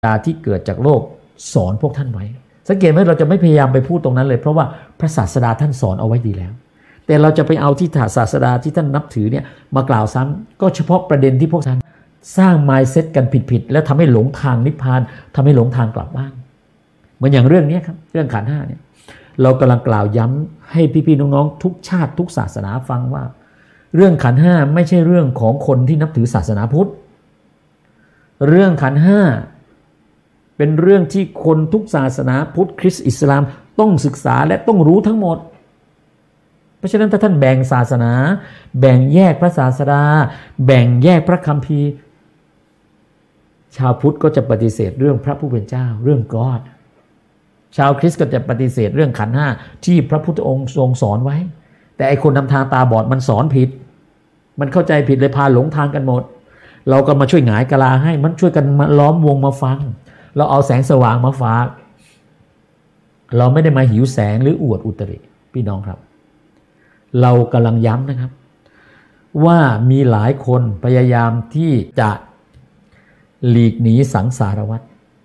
ที่เกิดจากโลกสอนพวกท่านไว้สังเกตไหมเราจะไม่พยายามไปพูดตรงนั้นเลยเพราะว่าพระศาสดาท่านสอนเอาไว้ดีแล้วแต่เราจะไปเอาที่ศาสดาที่ท่านนับถือเนี่ยมากล่าวซ้ำก็เฉพาะประเด็นที่พวกท่านสร้าง mindset กันผิดๆแล้วทำให้หลงทางนิพพานทำให้หลงทางกลับบ้านเหมือนอย่างเรื่องนี้ครับเรื่องขันธ์ห้าเนี่ยเรากำลังกล่าวย้ำให้พี่ๆน้องๆทุกชาติทุกศาสนาฟังว่าเรื่องขันธ์ห้าไม่ใช่เรื่องของคนที่นับถือศาสนาพุทธเรื่องขันธ์ห้าเป็นเรื่องที่คนทุกศาสนาพุทธคริสต์อิสลามต้องศึกษาและต้องรู้ทั้งหมดเพราะฉะนั้นถ้าท่านแบ่งศาสนาแบ่งแยกพระศาสดาแบ่งแยกพระคัมภีร์ชาวพุทธก็จะปฏิเสธเรื่องพระผู้เป็นเจ้าเรื่องกอดชาวคริสต์ก็จะปฏิเสธเรื่องขันธ์ห้าที่พระพุทธองค์ทรงสอนไว้แต่ไอคนนำทางตาบอดมันสอนผิดมันเข้าใจผิดเลยพาหลงทางกันหมดเราก็มาช่วยหงายกะลาให้มันช่วยกันมาล้อมวงมาฟังเราเอาแสงสว่างมาฝากเราไม่ได้มาหิวแสงหรืออวดอุตริพี่น้องครับเรากำลังย้ำนะครับว่ามีหลายคนพยายามที่จะหลีกหนีสังสารวัฏ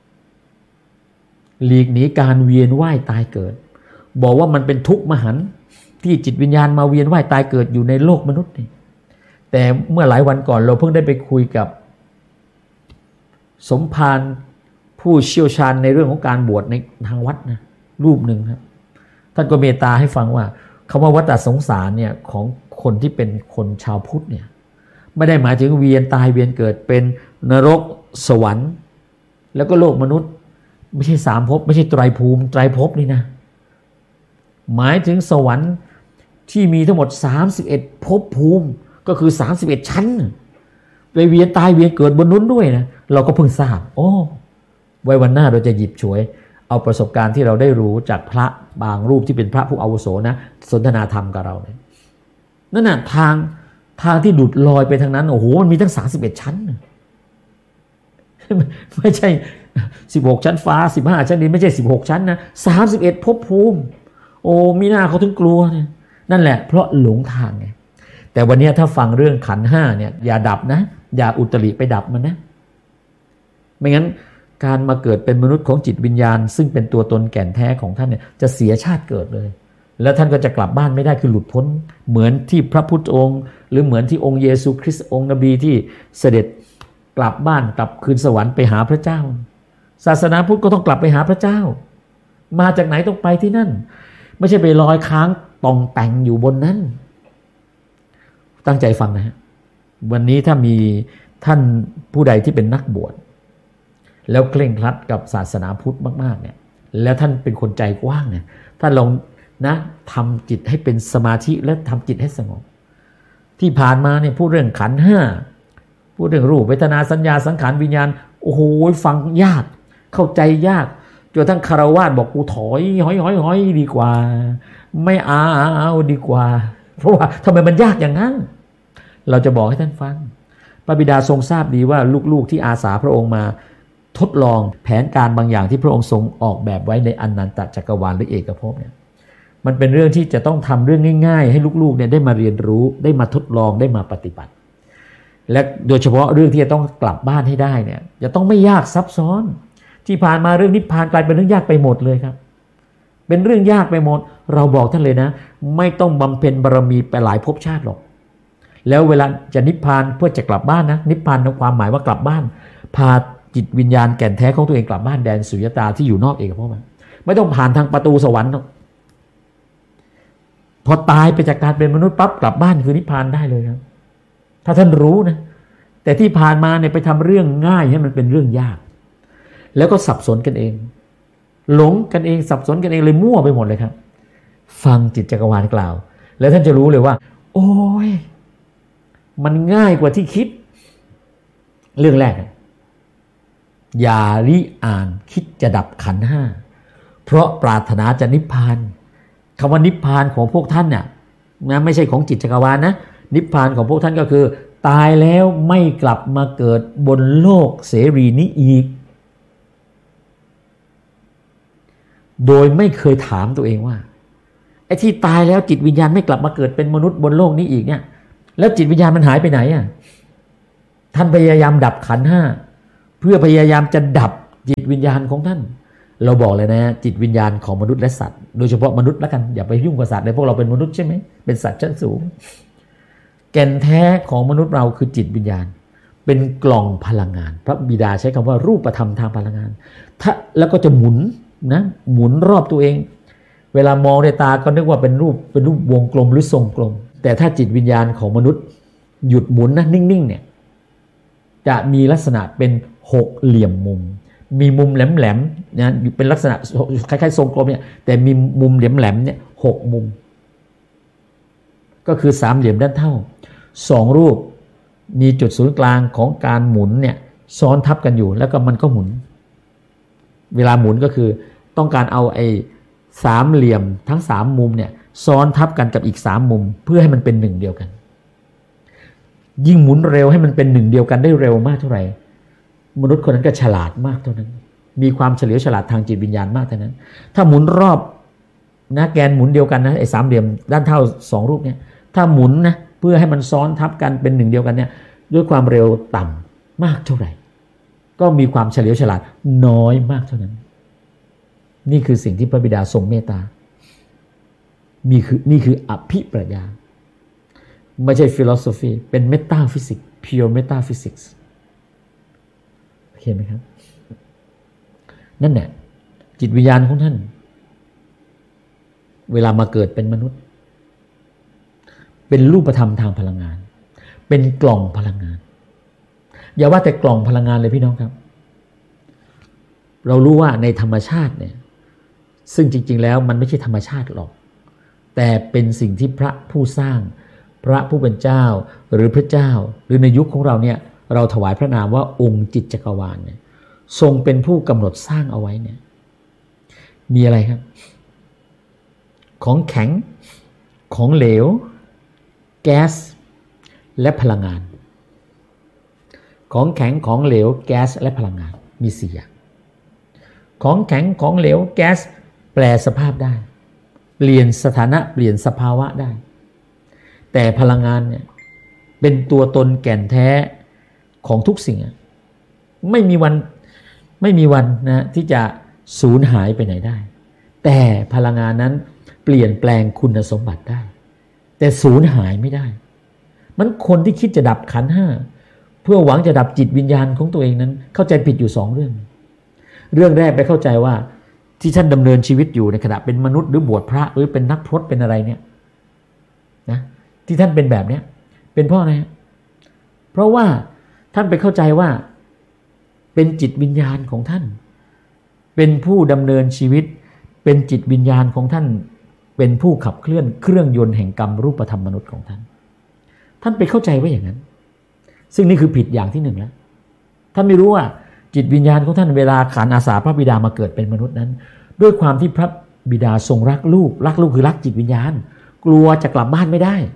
หลีกหนีการเวียนว่ายตายเกิดบอกว่ามันเป็นทุกข์มหันต์ที่จิตวิญญาณมาเวียนว่ายตายเกิดอยู่ในโลกมนุษย์นี่แต่เมื่อหลายวันก่อนเราเพิ่งได้ไปคุยกับสมภารผู้เชี่ยวชาญในเรื่องของการบวชในทางวัดนะรูปหนึ่งครับท่านก็เมตตาให้ฟังว่าคำว่าวัฏสงสารเนี่ยของคนที่เป็นคนชาวพุทธเนี่ยไม่ได้หมายถึงเวียนตายเวียนเกิดเป็นนรกสวรรค์แล้วก็โลกมนุษย์ไม่ใช่สามภพไม่ใช่ไตรภูมิไตรภพนี่นะหมายถึงสวรรค์ที่มีทั้งหมด31ภพภูมิก็คือ31ชั้นไปเวียนตายเวียนเกิดบนนู้นด้วยนะเราก็เพิ่งทราบโอ้ไว้วันหน้าเราจะหยิบฉวยเอาประสบการณ์ที่เราได้รู้จากพระบางรูปที่เป็นพระผู้อาวุโสนะสนทนาธรรมกับเราเนี่ยนั่นน่ะทางที่ดุดลอยไปทางนั้นโอ้โหมันมีตั้ง31ชั้นไม่ใช่16ชั้นฟ้า15ชั้นดินไม่ใช่16ชั้นนะ31ภพภูมิโอ้มีหน้าเขาถึงกลัวเนี่ยนั่นแหละเพราะหลงทางไงแต่วันนี้ถ้าฟังเรื่องขันธ์ห้าเนี่ยอย่าดับนะอย่าอุตริไปดับมันนะไม่งั้นการมาเกิดเป็นมนุษย์ของจิตวิญญาณซึ่งเป็นตัวตนแก่นแท้ของท่านเนี่ยจะเสียชาติเกิดเลยแล้วท่านก็จะกลับบ้านไม่ได้คือหลุดพ้นเหมือนที่พระพุทธองค์หรือเหมือนที่องค์เยซูคริสต์องค์นบีที่เสด็จกลับบ้านกลับคืนสวรรค์ไปหาพระเจ้าศาสนาพุทธก็ต้องกลับไปหาพระเจ้ามาจากไหนต้องไปที่นั่นไม่ใช่ไปลอยค้างต่องแต่งอยู่บนนั้นตั้งใจฟังนะฮะวันนี้ถ้ามีท่านผู้ใดที่เป็นนักบวชแล้วเคร่งครัดกับศาสนาพุทธมากๆเนี่ยแล้วท่านเป็นคนใจกว้างเนี่ยท่านลองนะทำจิตให้เป็นสมาธิและทำจิตให้สงบที่ผ่านมาเนี่ยพูดเรื่องขันธ์ห้าพูดเรื่องรูปเวทนาสัญญาสังขารวิญญาณโอ้โหฟังยากเข้าใจยากจนทั้งคารวะบอกกูถอยห้อยดีกว่าไม่เอาดีกว่าเพราะว่าทำไมมันยากอย่างนั้นเราจะบอกให้ท่านฟังพระบิดาทรงทราบดีว่าลูกๆที่อาสาพระองค์มาทดลองแผนการบางอย่างที่พระองค์ทรงออกแบบไว้ในอนันตจักรวาลหรือเอกภพเนี่ยมันเป็นเรื่องที่จะต้องทำเรื่องง่ายๆให้ลูกๆเนี่ยได้มาเรียนรู้ได้มาทดลองได้มาปฏิบัติและโดยเฉพาะเรื่องที่จะต้องกลับบ้านให้ได้เนี่ยจะต้องไม่ยากซับซ้อนที่ผ่านมาเรื่องนิพพานกลายเป็นเรื่องยากไปหมดเลยครับเป็นเรื่องยากไปหมดเราบอกท่านเลยนะไม่ต้องบำเพ็ญบารมีไปหลายภพชาติหรอกแล้วเวลาจะนิพพานเพื่อจะกลับบ้านนะนิพพานในความหมายว่ากลับบ้านพาจิตวิญญาณแก่นแท้ของตัวเองกลับบ้านแดนสุญญตาที่อยู่นอกเอกภพไม่ต้องผ่านทางประตูสวรรค์พอตายไปจากการเป็นมนุษย์ปั๊บกลับบ้านคือนิพพานได้เลยครับถ้าท่านรู้นะแต่ที่ผ่านมาเนี่ยไปทำเรื่องง่ายให้มันเป็นเรื่องยากแล้วก็สับสนกันเองหลงกันเองสับสนกันเองเลยมั่วไปหมดเลยครับฟังจิตจักรวาลกล่าวแล้วท่านจะรู้เลยว่าโอ้ยมันง่ายกว่าที่คิดเรื่องแรกอย่าริอ่านคิดจะดับขันธ์ห้าเพราะปรารถนาจะนิพพานคำว่านิพพานของพวกท่านเนี่ยนะไม่ใช่ของจิตจักรวาลนะนิพพานของพวกท่านก็คือตายแล้วไม่กลับมาเกิดบนโลกเสรีนี้อีกโดยไม่เคยถามตัวเองว่าไอ้ที่ตายแล้วจิตวิญญาณไม่กลับมาเกิดเป็นมนุษย์บนโลกนี้อีกเนี่ยแล้วจิตวิญญาณมันหายไปไหนอ่ะท่านพยายามดับขันธ์ห้าเพื่อพยายามจะดับจิตวิญญาณของท่านเราบอกเลยนะจิตวิญญาณของมนุษย์และสัตว์โดยเฉพาะมนุษย์แล้วกันอย่าไปยุ่งกับสัตว์เลยพวกเราเป็นมนุษย์ใช่ไหมเป็นสัตว์ชั้นสูงแก่นแท้ของมนุษย์เราคือจิตวิญญาณเป็นกล่องพลังงานพระบิดาใช้คำว่ารูปธรรมทางพลังงานถ้าแล้วก็จะหมุนนะหมุนรอบตัวเองเวลามองด้วยตาก็นึกว่าเป็นรูปวงกลมหรือทรงกลมแต่ถ้าจิตวิญญาณของมนุษย์หยุดหมุนนะนิ่งๆเนี่ยจะมีลักษณะเป็นหกเหลี่ยมมุมมีมุมแหลมๆนะอยู่เป็นลักษณะคล้ายๆทรงกลมเนี่ยแต่มีมุมแหลมๆเนี่ยหกมุมก็คือสามเหลี่ยมด้านเท่าสองรูปมีจุดศูนย์กลางของการหมุนเนี่ยซ้อนทับกันอยู่แล้วก็มันก็หมุนเวลาหมุนก็คือต้องการเอาไอ้สามเหลี่ยมทั้งสามมุมเนี่ยซ้อนทับกันกับอีกสามมุมเพื่อให้มันเป็นหนึ่งเดียวกันยิ่งหมุนเร็วให้มันเป็นหนึ่งเดียวกันได้เร็วมากเท่าไหร่มนุษย์คนนั้นก็ฉลาดมากเท่านั้นมีความเฉลียวฉลาดทางจิตวิญญาณมากเท่านั้นถ้าหมุนรอบนะแกนหมุนเดียวกันนะไอ้สามเหลี่ยมด้านเท่าสองรูปเนี่ยถ้าหมุนนะเพื่อให้มันซ้อนทับกันเป็นหนึ่งเดียวกันเนี่ยด้วยความเร็วต่ำมากเท่าไหร่ก็มีความเฉลียวฉลาดน้อยมากเท่านั้นนี่คือสิ่งที่พระบิดาทรงเมตตานี่คืออภิปรัชญาไม่ใช่ philosophy เป็น metaphysics pure metaphysics โอเคไหมครับนั่นแหละจิตวิญญาณของท่านเวลามาเกิดเป็นมนุษย์เป็นรูปธรรมทางพลังงานเป็นกล่องพลังงานอย่าว่าแต่กล่องพลังงานเลยพี่น้องครับเรารู้ว่าในธรรมชาติเนี่ยซึ่งจริงๆแล้วมันไม่ใช่ธรรมชาติหรอกแต่เป็นสิ่งที่พระผู้สร้างพระผู้เป็นเจ้าหรือพระเจ้าหรือในยุคของเราเนี่ยเราถวายพระนามว่าองค์จิตจักรวาลเนี่ยทรงเป็นผู้กำหนดสร้างเอาไว้เนี่ยมีอะไรครับของแข็งของเหลวแก๊สและพลังงานของแข็งของเหลวแก๊สและพลังงานมี4อย่างของแข็งของเหลวแก๊สแปลสภาพได้เปลี่ยนสถานะเปลี่ยนสภาวะได้แต่พลังงานเนี่ยเป็นตัวตนแก่นแท้ของทุกสิ่งไม่มีวันนะที่จะสูญหายไปไหนได้แต่พลังงานนั้นเปลี่ยนแปลงคุณสมบัติได้แต่สูญหายไม่ได้มันคนที่คิดจะดับขันธ์ห้าเพื่อหวังจะดับจิตวิญญาณของตัวเองนั้นเข้าใจผิดอยู่2เรื่องแรกไปเข้าใจว่าที่ท่านดำเนินชีวิตอยู่ในขณะเป็นมนุษย์หรือบวชพระหรือเป็นนักพรตเป็นอะไรเนี่ยนะที่ท่านเป็นแบบเนี้ยเป็นเพราะอะไรเพราะว่าท่านไปเข้าใจว่าเป็นจิตวิญญาณของท่านเป็นผู้ดำเนินชีวิตเป็นจิตวิญญาณของท่านเป็นผู้ขับเคลื่อนเครื่องยนต์แห่งกรรมรูปธรรมมนุษย์ของท่านไปเข้าใจว่าอย่างนั้นซึ่งนี่คือผิดอย่างที่1แล้วท่านไม่รู้ว่าจิตวิญญาณของท่านเวลาขานอาสาพระบิดามาเกิดเป็นมนุษย์นั้นด้วยความที่พระบิดาทรงรักลูกคือรักจิตวิญญาณกลัวจะกลับบ้านไม่ได้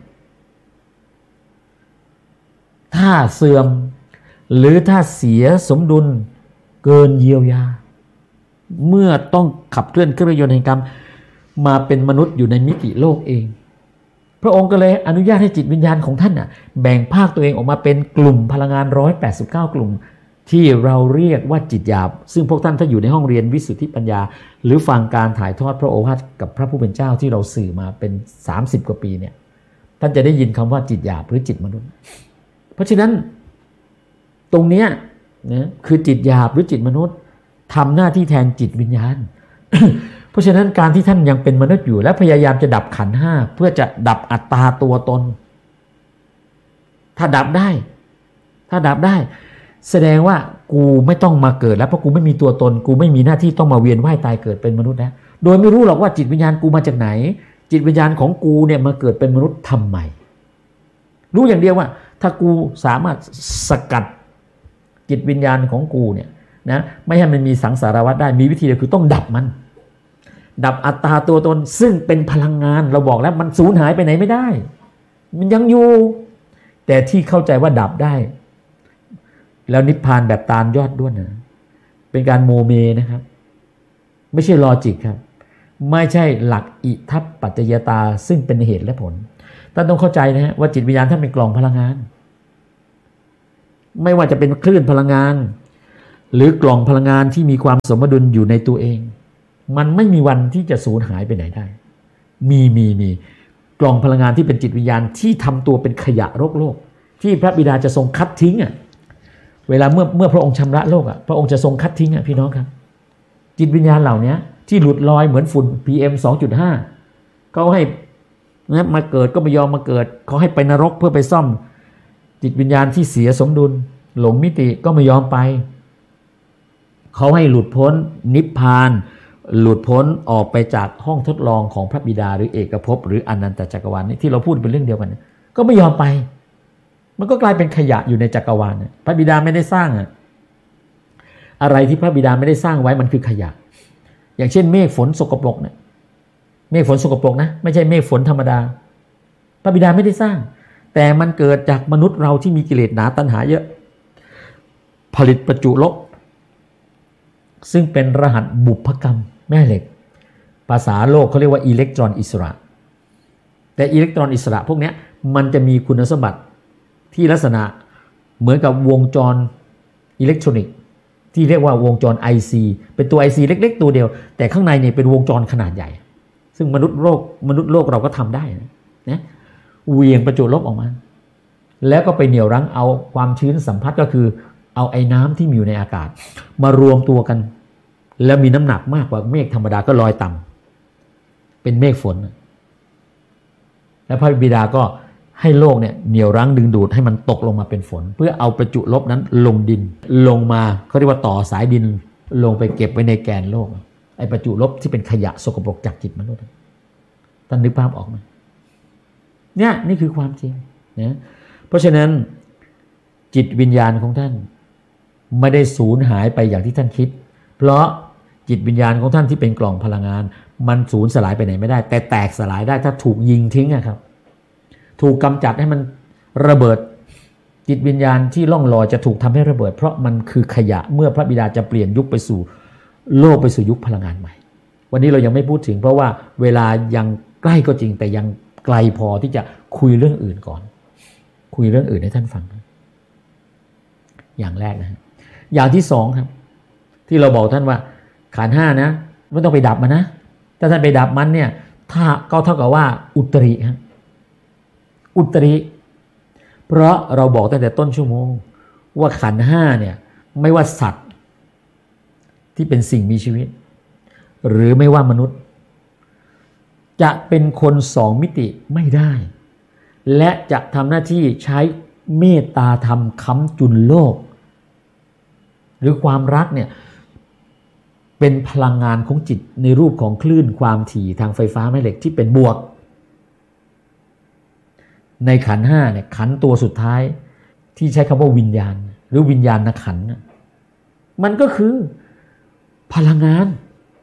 ถ้าเสื่อมหรือถ้าเสียสมดุลเกินเยียวยาเมื่อต้องขับเคลื่อนเครื่องยนต์แห่งกรรมมาเป็นมนุษย์อยู่ในมิติโลกเองพระองค์ก็เลยอนุญาตให้จิตวิญญาณของท่านแบ่งภาคตัวเองออกมาเป็นกลุ่มพลังงาน189กลุ่มที่เราเรียกว่าจิตหยาบซึ่งพวกท่านถ้าอยู่ในห้องเรียนวิสุทธิปัญญาหรือฟังการถ่ายทอดพระโอวาทกับพระผู้เป็นเจ้าที่เราสื่อมาเป็น30กว่าปีเนี่ยท่านจะได้ยินคำว่าจิตหยาบหรือจิตมนุษย์เพราะฉะนั้นตรงเนี้ยนะคือจิตหยาบหรือจิตมนุษย์ทำหน้าที่แทนจิตวิญญาณ เพราะฉะนั้นการที่ท่านยังเป็นมนุษย์อยู่และพยายามจะดับขันธ์ห้าเพื่อจะดับอัตตาตัวตนถ้าดับได้แสดงว่ากูไม่ต้องมาเกิดแล้วเพราะกูไม่มีตัวตนกูไม่มีหน้าที่ต้องมาเวียนว่ายตายเกิดเป็นมนุษย์แล้วโดยไม่รู้หรอกว่าจิตวิญญาณกูมาจากไหนจิตวิญญาณของกูเนี่ยมาเกิดเป็นมนุษย์ทำไมรู้อย่างเดียวว่าถ้ากูสามารถสกัดจิตวิญญาณของกูเนี่ยนะไม่ให้มันมีสังสารวัฏได้มีวิธีเดียวคือต้องดับมันดับอัตตาตัวตนซึ่งเป็นพลังงานเราบอกแล้วมันสูญหายไปไหนไม่ได้มันยังอยู่แต่ที่เข้าใจว่าดับได้แล้วนิพพานแบบตาลยอดด้วนนะเป็นการโมเมนะครับไม่ใช่ลอจิกครับไม่ใช่หลักอิทัปปัจจยตาซึ่งเป็นเหตุและผลท่านต้องเข้าใจนะฮะว่าจิตวิญญาณท่านเป็นกล่องพลังงานไม่ว่าจะเป็นคลื่นพลังงานหรือกล่องพลังงานที่มีความสมดุลอยู่ในตัวเองมันไม่มีวันที่จะสูญหายไปไหนได้มีกล่องพลังงานที่เป็นจิตวิญญาณที่ทำตัวเป็นขยะโลกที่พระบิดาจะทรงคัดทิ้งเวลาเมื่อพระองค์ชำระโลกพระองค์จะทรงคัดทิ้งพี่น้องครับจิตวิญญาณเหล่านี้ที่หลุดลอยเหมือนฝุ่น PM 2.5เขาให้มาเกิดก็ไม่ยอมมาเกิดเขาให้ไปนรกเพื่อไปซ่อมจิตวิญญาณที่เสียสมดุลหลงมิติก็ไม่ยอมไปเขาให้หลุดพ้นนิพพานหลุดพ้นออกไปจากห้องทดลองของพระบิดาหรือเอกภพหรืออนันตจักรวาลนี้ที่เราพูดเป็นเรื่องเดียวกันก็ไม่ยอมไปมันก็กลายเป็นขยะอยู่ในจักรวาลพระบิดาไม่ได้สร้างอะไรที่พระบิดาไม่ได้สร้างไว้มันคือขยะอย่างเช่นเมฆฝนสกปรกเนี่ยเมฆฝนสกปรกนะไม่ใช่เมฆฝนธรรมดาพระบิดาไม่ได้สร้างแต่มันเกิดจากมนุษย์เราที่มีกิเลสหนาตัณหาเยอะผลิตประจุลบซึ่งเป็นรหัสบุพกรรมแม่เหล็กภาษาโลกเขาเรียกว่าอิเล็กตรอนอิสระแต่อิเล็กตรอนอิสระพวกนี้มันจะมีคุณสมบัติที่ลักษณะเหมือนกับวงจรอิเล็กทรอนิกส์ที่เรียกว่าวงจร IC เป็นตัว IC เล็กๆตัวเดียวแต่ข้างในเนี่ยเป็นวงจรขนาดใหญ่ซึ่งมนุษย์โลกเราก็ทำได้นะเหวี่ยงประจุลบออกมาแล้วก็ไปเหนี่ยวรั้งเอาความชื้นสัมผัสก็คือเอาไอ้น้ำที่มีอยู่ในอากาศมารวมตัวกันแล้วมีน้ำหนักมากกว่าเมฆธรรมดาก็ลอยต่ำเป็นเมฆฝนแล้วพระบิดาก็ให้โลกเนี่ยเหนี่ยวรั้งดึงดูดให้มันตกลงมาเป็นฝนเพื่อเอาประจุลบนั้นลงดินลงมาเขาเรียกว่าต่อสายดินลงไปเก็บไว้ในแกนโลกไอ้ประจุลบที่เป็นขยะสกปรกจากจิตมนุษย์ท่านนึกภาพออกไหมเนี่ยนี่คือความจริงนะเพราะฉะนั้นจิตวิญญาณของท่านไม่ได้สูญหายไปอย่างที่ท่านคิดเพราะจิตวิญญาณของท่านที่เป็นกล่องพลังงานมันสูญสลายไปไหนไม่ได้แต่แตกสลายได้ถ้าถูกยิงทิ้งครับถูกกำจัดให้มันระเบิดจิตวิญญาณที่ล่องลอยจะถูกทำให้ระเบิดเพราะมันคือขยะเมื่อพระบิดาจะเปลี่ยนยุคไปสู่โลกไปสู่ยุคพลังงานใหม่วันนี้เรายังไม่พูดถึงเพราะว่าเวลายังใกล้ก็จริงแต่ยังไกลพอที่จะคุยเรื่องอื่นก่อนคุยเรื่องอื่นให้ท่านฟังอย่างแรกนะอย่างที่สองครับที่เราบอกท่านว่าขันธ์ห้านะไม่ต้องไปดับมันนะถ้าท่านไปดับมันเนี่ยถ้าก็เท่ากับว่าอุตริครับอุตริเพราะเราบอกตั้งแต่ต้นชั่วโมงว่าขันธ์ห้าเนี่ยไม่ว่าสัตว์ที่เป็นสิ่งมีชีวิตหรือไม่ว่ามนุษย์จะเป็นคนสองมิติไม่ได้และจะทำหน้าที่ใช้เมตตาธรรมค้ำจุนโลกหรือความรักเนี่ยเป็นพลังงานของจิตในรูปของคลื่นความถี่ทางไฟฟ้าแม่เหล็กที่เป็นบวกในขันธ์ห้าเนี่ยขันธ์ตัวสุดท้ายที่ใช้คำว่าวิญญาณหรือวิญญาณขันธ์มันก็คือพลังงาน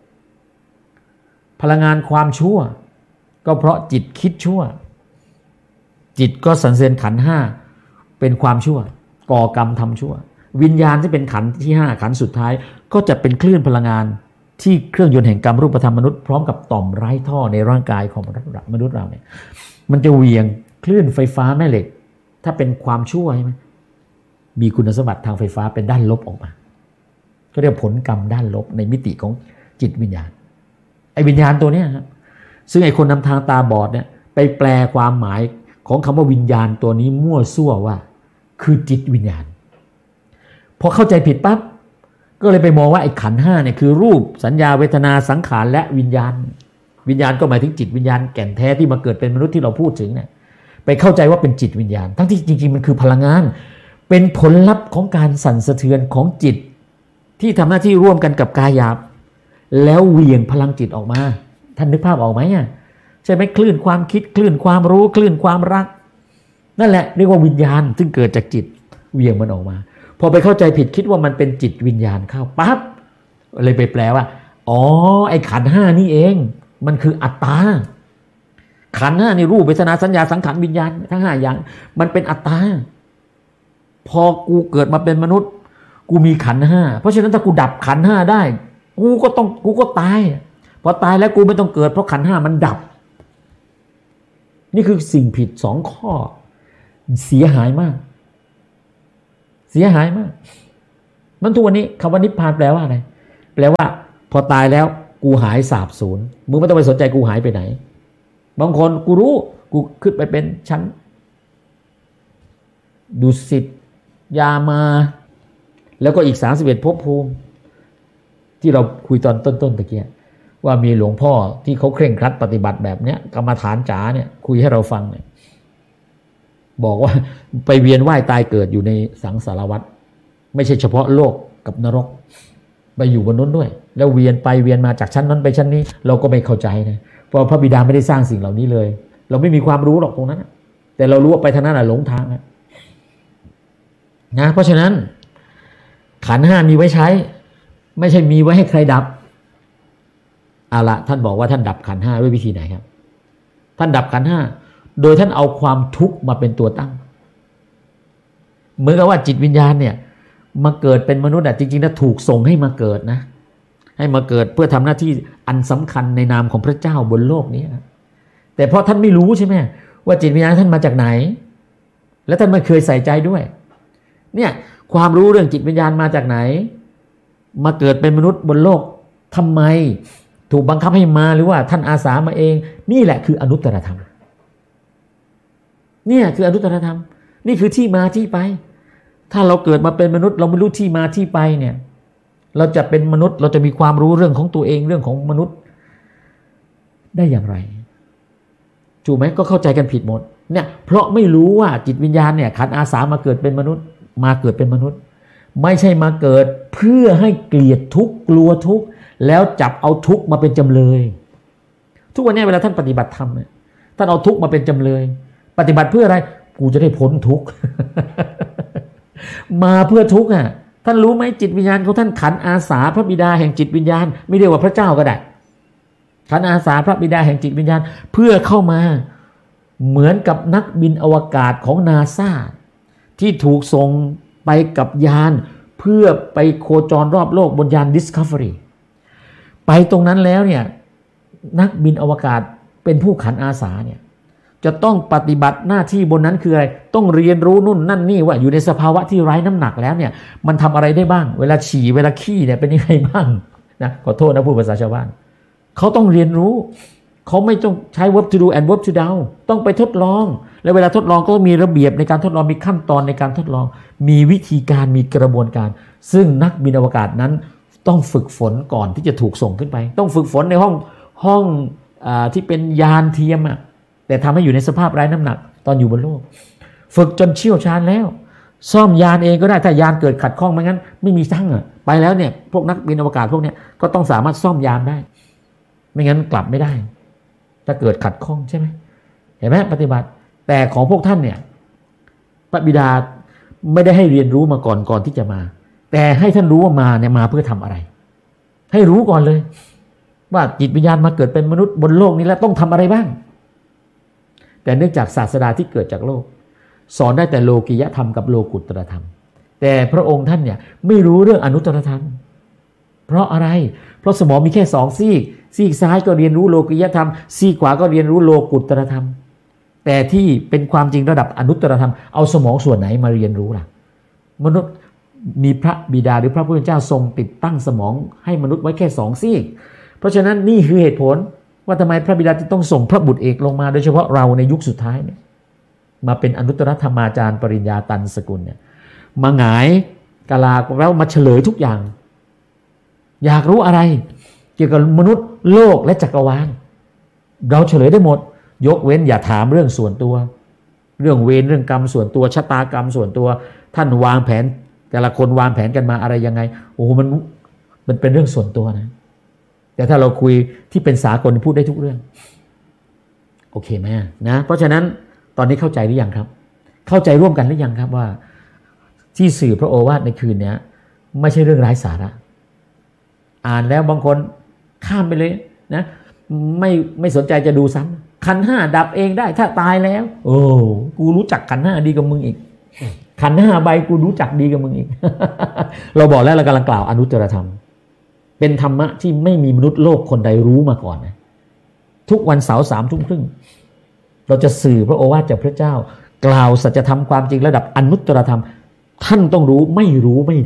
ความชั่วก็เพราะจิตคิดชั่วจิตก็สันเสริญขันธ์ห้าเป็นความชั่วก่อกรรมทำชั่ววิญญาณที่เป็นขันธ์ที่ห้าขันธ์สุดท้ายก็จะเป็นคลื่นพลังงานที่เครื่องยนต์แห่งกรรมรูปธรรมมนุษย์พร้อมกับต่อมไร้ท่อในร่างกายของมนุษย์เราเนี่ยมันจะเหวี่ยงคลื่นไฟฟ้าแม่เหล็กถ้าเป็นความชั่วใช่ไหมมีคุณสมบัติทางไฟฟ้าเป็นด้านลบออกมาก็เรียกผลกรรมด้านลบในมิติของจิตวิญญาณไอ้วิญญาณตัวนี้ครับซึ่งไอ้คนนำทางตาบอดเนี่ยไปแปลความหมายของคำว่าวิญญาณตัวนี้มั่วซั่วว่าคือจิตวิญญาณพอเข้าใจผิดปั๊บก็เลยไปมองว่าไอ้ขันธ์ห้าเนี่ยคือรูปสัญญาเวทนาสังขารและวิญญาณก็หมายถึงจิตวิญญาณแก่นแท้ที่มาเกิดเป็นมนุษย์ที่เราพูดถึงเนี่ยไปเข้าใจว่าเป็นจิตวิญญาณทั้งที่จริงๆมันคือพลังงานเป็นผลลัพธ์ของการสั่นสะเทือนของจิตที่ทำหน้าที่ร่วมกันกับกายหยาบแล้วเหวี่ยงพลังจิตออกมาท่านนึกภาพออกไหมใช่ไหมคลื่นความคิดคลื่นความรู้คลื่นความรักนั่นแหละเรียกว่าวิญญาณซึ่งเกิดจากจิตเหวี่ยงมันออกมาพอไปเข้าใจผิดคิดว่ามันเป็นจิตวิญญาณเข้าปั๊บเลยไปแปลว่าอ๋อไอ้ขันธ์ห้านี่เองมันคืออัตตาขันธ์ห้านี่รูปเวทนาสัญญาสังขารวิญญาณทั้งห้าอย่างมันเป็นอัตตาพอกูเกิดมาเป็นมนุษย์กูมีขันธ์ห้าเพราะฉะนั้นถ้ากูดับขันธ์ห้าได้กูก็ตายพอตายแล้วกูไม่ต้องเกิดเพราะขันธ์ห้ามันดับนี่คือสิ่งผิดสองข้อเสียหายมากมันทุกวันนี้คำว่านิพพานแปลว่าอะไรแปลว่าพอตายแล้วกูหายสาบสูญมึงไม่ต้องไปสนใจกูหายไปไหนบางคนกูรู้กูขึ้นไปเป็นชั้นดุสิตยามาแล้วก็อีก31ภพภูมิที่เราคุยตอนต้นตะเกียว่ามีหลวงพ่อที่เขาเคร่งครัดปฏิบัติแบบเนี้ยกรรมฐานจ๋าเนี่ยคุยให้เราฟังเนี่ยบอกว่าไปเวียนว่ายตายเกิดอยู่ในสังสารวัฏไม่ใช่เฉพาะโลกกับนรกไปอยู่บนนั้นด้วยแล้วเวียนไปเวียนมาจากชั้นนั้นไปชั้นนี้เราก็ไม่เข้าใจนะเพราะพระบิดาไม่ได้สร้างสิ่งเหล่านี้เลยเราไม่มีความรู้หรอกตรงนั้นแต่เรารู้ว่าไปทางนั้นหลงทางนะเพราะฉะนั้นขันธ์ห้ามีไว้ใช้ไม่ใช่มีไว้ให้ใครดับเอาละท่านบอกว่าท่านดับขันธ์ห้าด้วยวิธีไหนครับท่านดับขันธ์ห้าโดยท่านเอาความทุกข์มาเป็นตัวตั้งเหมือนกับว่าจิตวิญญาณเนี่ยมาเกิดเป็นมนุษย์จริงๆนะถูกส่งให้มาเกิดนะให้มาเกิดเพื่อทำหน้าที่อันสำคัญในนามของพระเจ้าบนโลกนี้นะแต่เพราะท่านไม่รู้ใช่ไหมว่าจิตวิญญาณท่านมาจากไหนและท่านไม่เคยใส่ใจด้วยเนี่ยความรู้เรื่องจิตวิญญาณมาจากไหนมาเกิดเป็นมนุษย์บนโลกทำไมถูกบังคับให้มาหรือว่าท่านอาสามาเองนี่แหละคืออนุตตรธรรมเนี่ยคืออนุตตรธรรมนี่คือที่มาที่ไปถ้าเราเกิดมาเป็นมนุษย์เราไม่รู้ที่มาที่ไปเนี่ยเราจะเป็นมนุษย์เราจะมีความรู้เรื่องของตัวเองเรื่องของมนุษย์ได้อย่างไรถูกไหมก็เข้าใจกันผิดหมดเนี่ยเพราะไม่รู้ว่าจิตวิญญาณเนี่ยขันธ์อาสามาเกิดเป็นมนุษย์มาเกิดเป็นมนุษย์ไม่ใช่มาเกิดเพื่อให้เกลียดทุกข์กลัวทุกข์แล้วจับเอาทุกข์มาเป็นจำเลยทุกวันนี้เวลาท่านปฏิบัติธรรมเนี่ยท่านเอาทุกข์มาเป็นจำเลยปฏิบัติเพื่ออะไรกูจะได้พ้นทุกข์ มาเพื่อทุกข์ท่านรู้ไหมจิตวิญญาณของท่านขันธ์อาสาพระบิดาแห่งจิตวิญญาณไม่เรียกว่าพระเจ้าก็ได้ขันธ์อาสาพระบิดาแห่งจิตวิญญาณเพื่อเข้ามาเหมือนกับนักบินอวกาศของนาซาที่ถูกส่งไปกับยานเพื่อไปโคจรรอบโลกบนยาน Discovery ไปตรงนั้นแล้วเนี่ยนักบินอวกาศเป็นผู้ขันธ์อาสาเนี่ยจะต้องปฏิบัติหน้าที่บนนั้นคืออะไรต้องเรียนรู้นู่นนั่นนี่ว่าอยู่ในสภาวะที่ไร้น้ำหนักแล้วเนี่ยมันทำอะไรได้บ้างเวลาฉี่เวลาขี้เนี่ยเป็นยังไงบ้างนะขอโทษนะพูดภาษาชาวบ้านเขาต้องเรียนรู้เขาไม่ต้องใช้ verb to do and verb to do ต้องไปทดลองแล้วเวลาทดลองก็มีระเบียบในการทดลองมีขั้นตอนในการทดลองมีวิธีการมีกระบวนการซึ่งนักบินอวกาศนั้นต้องฝึกฝนก่อนที่จะถูกส่งขึ้นไปต้องฝึกฝนในห้องที่เป็นยานเทียมแต่ทำให้อยู่ในสภาพไร้น้ำหนักตอนอยู่บนโลกฝึกจนเชี่ยวชาญแล้วซ่อมยานเองก็ได้ถ้ายานเกิดขัดข้องไม่งั้นไม่มีช่างไปแล้วเนี่ยพวกนักบินอวกาศพวกเนี้ยก็ต้องสามารถซ่อมยานได้ไม่งั้นกลับไม่ได้ถ้าเกิดขัดข้องใช่ไหมเห็นไหมปฏิบัติแต่ของพวกท่านเนี่ยพระบิดาไม่ได้ให้เรียนรู้มาก่อนที่จะมาแต่ให้ท่านรู้ว่ามาเนี่ยมาเพื่อทำอะไรให้รู้ก่อนเลยว่าจิตวิญญาณมาเกิดเป็นมนุษย์บนโลกนี้แล้วต้องทำอะไรบ้างแต่เนื่องจากศาสดาที่เกิดจากโลกสอนได้แต่โลกิยธรรมกับโลกุตตรธรรมแต่พระองค์ท่านเนี่ยไม่รู้เรื่องอนุตตรธรรมเพราะอะไรเพราะสมองมีแค่2ซีกซ้ายก็เรียนรู้โลกิยธรรมซีกขวาก็เรียนรู้โลกุตตรธรรมแต่ที่เป็นความจริงระดับอนุตตรธรรมเอาสมองส่วนไหนมาเรียนรู้ล่ะมนุษย์มีพระบิดาหรือพระพุทธเจ้าทรงติดตั้งสมองให้มนุษย์ไว้แค่2ซีกเพราะฉะนั้นนี่คือเหตุผลว่าทำไมพระบิดาจึงต้องส่งพระบุตรเอกลงมาโดยเฉพาะเราในยุคสุดท้ายเนี่ยมาเป็นอนุตตรธรรมาจารย์ปริญญาตันสกุลเนี่ยมาหงายกะลาแล้วมาเฉลยทุกอย่างอยากรู้อะไรเกี่ยวกับมนุษย์โลกและจักรวาลเราเฉลยได้หมดยกเว้นอย่าถามเรื่องส่วนตัวเรื่องเวรเรื่องกรรมส่วนตัวชะตากรรมส่วนตัวท่านวางแผนแต่ละคนวางแผนกันมาอะไรยังไงโอ้มันเป็นเรื่องส่วนตัวนะแต่ถ้าเราคุยที่เป็นสากลพูดได้ทุกเรื่องโอเคไหมนะเพราะฉะนั้นตอนนี้เข้าใจหรือยังครับเข้าใจร่วมกันหรือยังครับว่าที่สื่อพระโอวาทในคืนนี้ไม่ใช่เรื่องไร้สาระอ่านแล้วบางคนข้ามไปเลยนะไม่สนใจจะดูซ้ำขันธ์ห้าดับเองได้ถ้าตายแล้วโอ้กูรู้จักขันธ์ห้าดีกว่ามึงอีกขันธ์ห้าใบกูรู้จักดีกว่ามึงอีก เราบอกแล้วเรากำลังกล่าวอนุตตรธรรมเป็นธรรมะที่ไม่มีมนุษย์โลกคนใดรู้มาก่อนนะทุกวันเสาร์21:30เราจะสื่อพระโอวาทจากพระเจ้ากล่าวสัจธรรมความจริงระดับอนุตตรธรรมท่านต้องรู้ไม่รู้ไม่ได้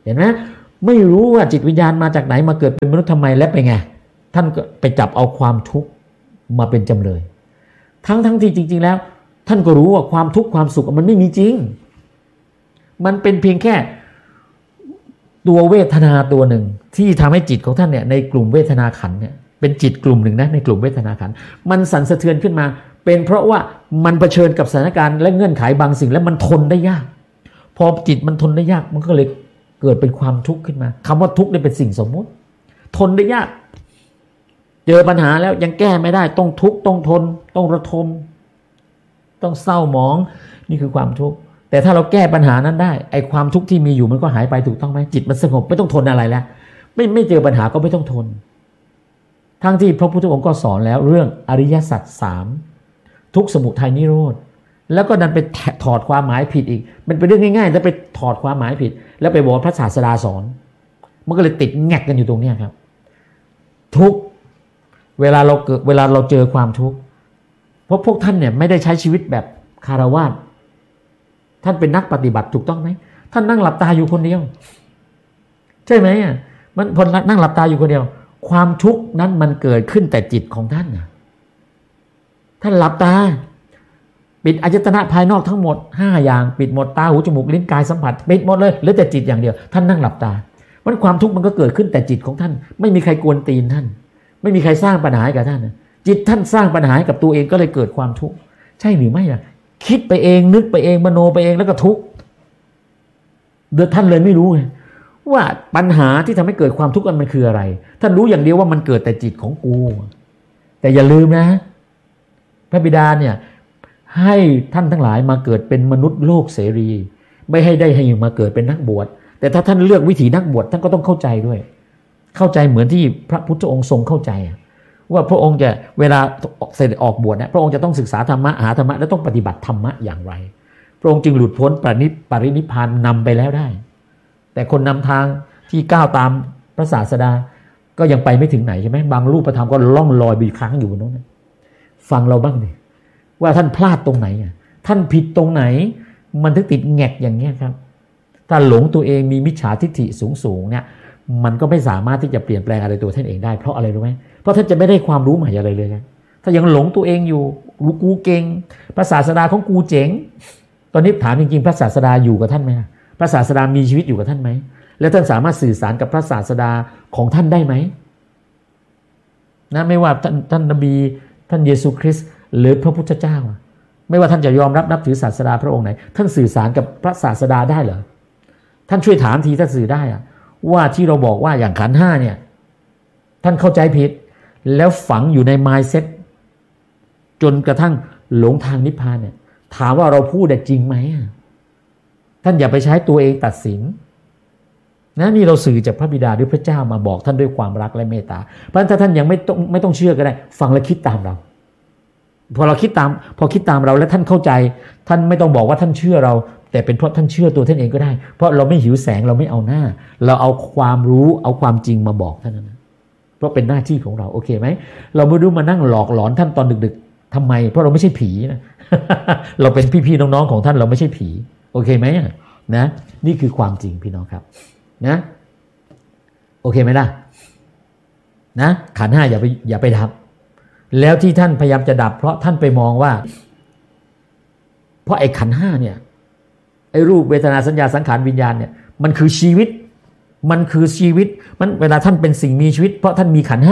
เห็นไหมไม่รู้ว่าจิตวิญญาณมาจากไหนมาเกิดเป็นมนุษย์ทำไมและไปไงท่านก็ไปจับเอาความทุกข์มาเป็นจำเลยทั้งที่จริงๆแล้วท่านก็รู้ว่าความทุกข์ความสุขมันไม่มีจริงมันเป็นเพียงแค่ตัวเวทนาตัวหนึ่งที่ทำให้จิตของท่านเนี่ยในกลุ่มเวทนาขันธ์เนี่ยเป็นจิตกลุ่มหนึ่งนะในกลุ่มเวทนาขันธ์มันสั่นสะเทือนขึ้นมาเป็นเพราะว่ามันเผชิญกับสถานการณ์และเงื่อนไขบางสิ่งแล้วมันทนได้ยากพอจิตมันทนได้ยากมันก็เลยเกิดเป็นความทุกข์ขึ้นมาคำว่าทุกข์เนี่ยเป็นสิ่งสมมุติทนได้ยากเจอปัญหาแล้วยังแก้ไม่ได้ต้องทุกข์ต้องทนต้องระทมต้องเศร้าหมองนี่คือความทุกข์แต่ถ้าเราแก้ปัญหานั้นได้ไอ้ความทุกข์ที่มีอยู่มันก็หายไปถูกต้องไหมจิตมันสงบไม่ต้องทนอะไรแล้วไม่เจอปัญหาก็ไม่ต้องทนทั้งที่พระพุทธองค์ก็สอนแล้วเรื่องอริยสัจสามทุกข์สมุทัยนิโรธแล้วก็ดันไปถอดความหมายผิดอีกมันเป็นเรื่องง่ายๆแต่ไปถอดความหมายผิดแล้วไปบอกพระศาสดาสอนมันก็เลยติดแงกกันอยู่ตรงนี้ครับทุกเวลาเราเจอความทุกข์เพราะพวกท่านเนี่ยไม่ได้ใช้ชีวิตแบบคฤหัสถ์ท่านเป็นนักปฏิบัติถูกต้องไหมท่านนั่งหลับตาอยู่คนเดียวใช่ไหมมันพอนั่งหลับตาอยู่คนเดียวความทุกข์นั้นมันเกิดขึ้นแต่จิตของท่านท่านหลับตาปิดอายตนะภายนอกทั้งหมด5อย่างปิดหมดตาหูจมูกลิ้นกายสัมผัสปิดหมดเลยเหลือแต่จิตอย่างเดียวท่านนั่งหลับตามันความทุกข์มันก็เกิดขึ้นแต่จิตของท่านไม่มีใครกวนตีนท่านไม่มีใครสร้างปัญหาให้กับท่านจิตท่านสร้างปัญหาให้กับตัวเองก็เลยเกิดความทุกข์ใช่หรือไม่ล่ะคิดไปเองนึกไปเองมโนไปเองแล้วก็ทุกข์เดือดท่านเลยไม่รู้ไงว่าปัญหาที่ทำให้เกิดความทุกข์มันคืออะไรท่านรู้อย่างเดียวว่ามันเกิดแต่จิตของกูแต่อย่าลืมนะพระบิดาเนี่ยให้ท่านทั้งหลายมาเกิดเป็นมนุษย์โลกเสรีไม่ให้มาเกิดเป็นนักบวชแต่ถ้าท่านเลือกวิถีนักบวชท่านก็ต้องเข้าใจด้วยเข้าใจเหมือนที่พระพุทธองค์ทรงเข้าใจว่าพระองค์จะเวลาเสด็จออกบวชเนี่ยพระองค์จะต้องศึกษาธรรมะหาธรรมะและต้องปฏิบัติธรรมะอย่างไรพระองค์จึงหลุดพ้นปรินิพพานนำไปแล้วได้แต่คนนำทางที่ก้าวตามพระศาสดาก็ยังไปไม่ถึงไหนใช่ไหมบางรูปธรรมก็ล่องลอยไปค้างอยู่บนนั้นฟังเราบ้างดิว่าท่านพลาดตรงไหนท่านผิดตรงไหนมันถึงติดแงกอย่างเงี้ยครับถ้าหลงตัวเองมีมิจฉาทิฏฐิสูงเนี่ยมันก็ไม่สามารถที่จะเปลี่ยนแปลงอะไรตัวท่านเองได้เพราะอะไรรู้ไหมเพราะท่านจะไม่ได้ความรู้ใหม่อะไรเลยนะถ้ายังหลงตัวเองอยู่รู้กูเก่งพระศาสดาของกูเจ๋งตอนนี้ถามจริงๆพระศาสดาอยู่กับท่านไหมพระศาสดามีชีวิตอยู่กับท่านไหมแล้วท่านสามารถสื่อสารกับพระศาสดาของท่านได้ไหมนะไม่ว่าท่านนบีท่านเยซูคริสต์หรือพระพุทธเจ้าไม่ว่าท่านจะยอมรับนับถือศาสดาพระองค์ไหนท่านสื่อสารกับพระศาสดาได้เหรอท่านช่วยถามทีถ้าสื่อได้ว่าที่เราบอกว่าอย่างขันธ์5เนี่ยท่านเข้าใจผิดแล้วฝังอยู่ใน mindset จนกระทั่งหลงทางนิพพานเนี่ยถามว่าเราพูดได้จริงไหมท่านอย่าไปใช้ตัวเองตัดสินนะนี่เราสื่อจากพระบิดาหรือพระเจ้ามาบอกท่านด้วยความรักและเมตตาเพราะฉะนั้นถ้าท่านยังไม่ต้องเชื่อก็ได้ฟังและคิดตามเราพอคิดตามเราและท่านเข้าใจท่านไม่ต้องบอกว่าท่านเชื่อเราแต่เป็นเพราะท่านเชื่อตัวท่านเองก็ได้เพราะเราไม่หิวแสงเราไม่เอาหน้าเราเอาความรู้เอาความจริงมาบอกท่านนะเพราะเป็นหน้าที่ของเราโอเคไหมเราไม่รู้มานั่งหลอกหลอนท่านตอนดึกๆทำไมเพราะเราไม่ใช่ผีนะ เราเป็นพี่ๆน้องๆของท่านเราไม่ใช่ผีโอเคไหมนะนี่คือความจริงพี่น้องครับนะโอเคไหมล่ะนะขันธ์5อย่าไปดับแล้วที่ท่านพยายามจะดับเพราะท่านไปมองว่าเพราะไอ้ขันธ์5เนี่ยไอ้รูปเวทนาสัญญาสังขารวิญญาณเนี่ยมันคือชีวิตมันเวลาท่านเป็นสิ่งมีชีวิตเพราะท่านมีขันธ์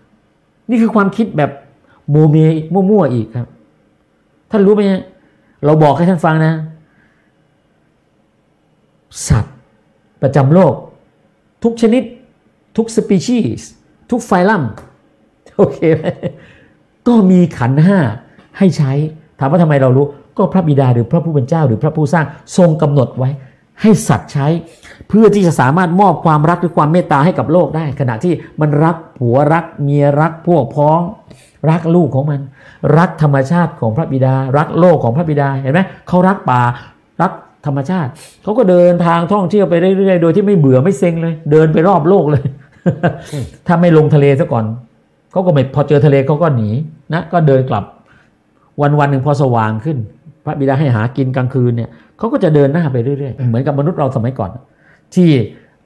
5นี่คือความคิดแบบโมเมมั่วๆอีกครับท่านรู้ไหมเราบอกให้ท่านฟังนะสัตว์ประจำโลกทุกชนิดทุกสปีชีส์ทุกไฟลัมโอเคไหมก็มีขันธ์5ให้ใช้ถามว่าทำไมเรารู้ก็พระบิดาหรือพระผู้เป็นเจ้าหรือพระผู้สร้างทรงกำหนดไว้ให้สัตว์ใช้เพื่อที่จะสามารถมอบความรักหรือความเมตตาให้กับโลกได้ขณะที่มันรักผัวรักเมียรักพวกพ้องรักลูกของมันรักธรรมชาติของพระบิดารักโลกของพระบิดาเห็นไหมเขารักป่ารักธรรมชาติเขาก็เดินทางท่องเที่ยวไปเรื่อยๆโดยที่ไม่เบื่อไม่เซ็งเลยเดินไปรอบโลกเลย ถ้าไม่ลงทะเลซะก่อนเขาก็ไม่พอเจอทะเลเขาก็หนีนะก็เดินกลับวันหนึ่งพอสว่างขึ้นพระบิดาให้หากินกลางคืนเนี่ยเขาก็จะเดินหน้าไปเรื่อยๆเหมือนกับมนุษย์เราสมัยก่อนที่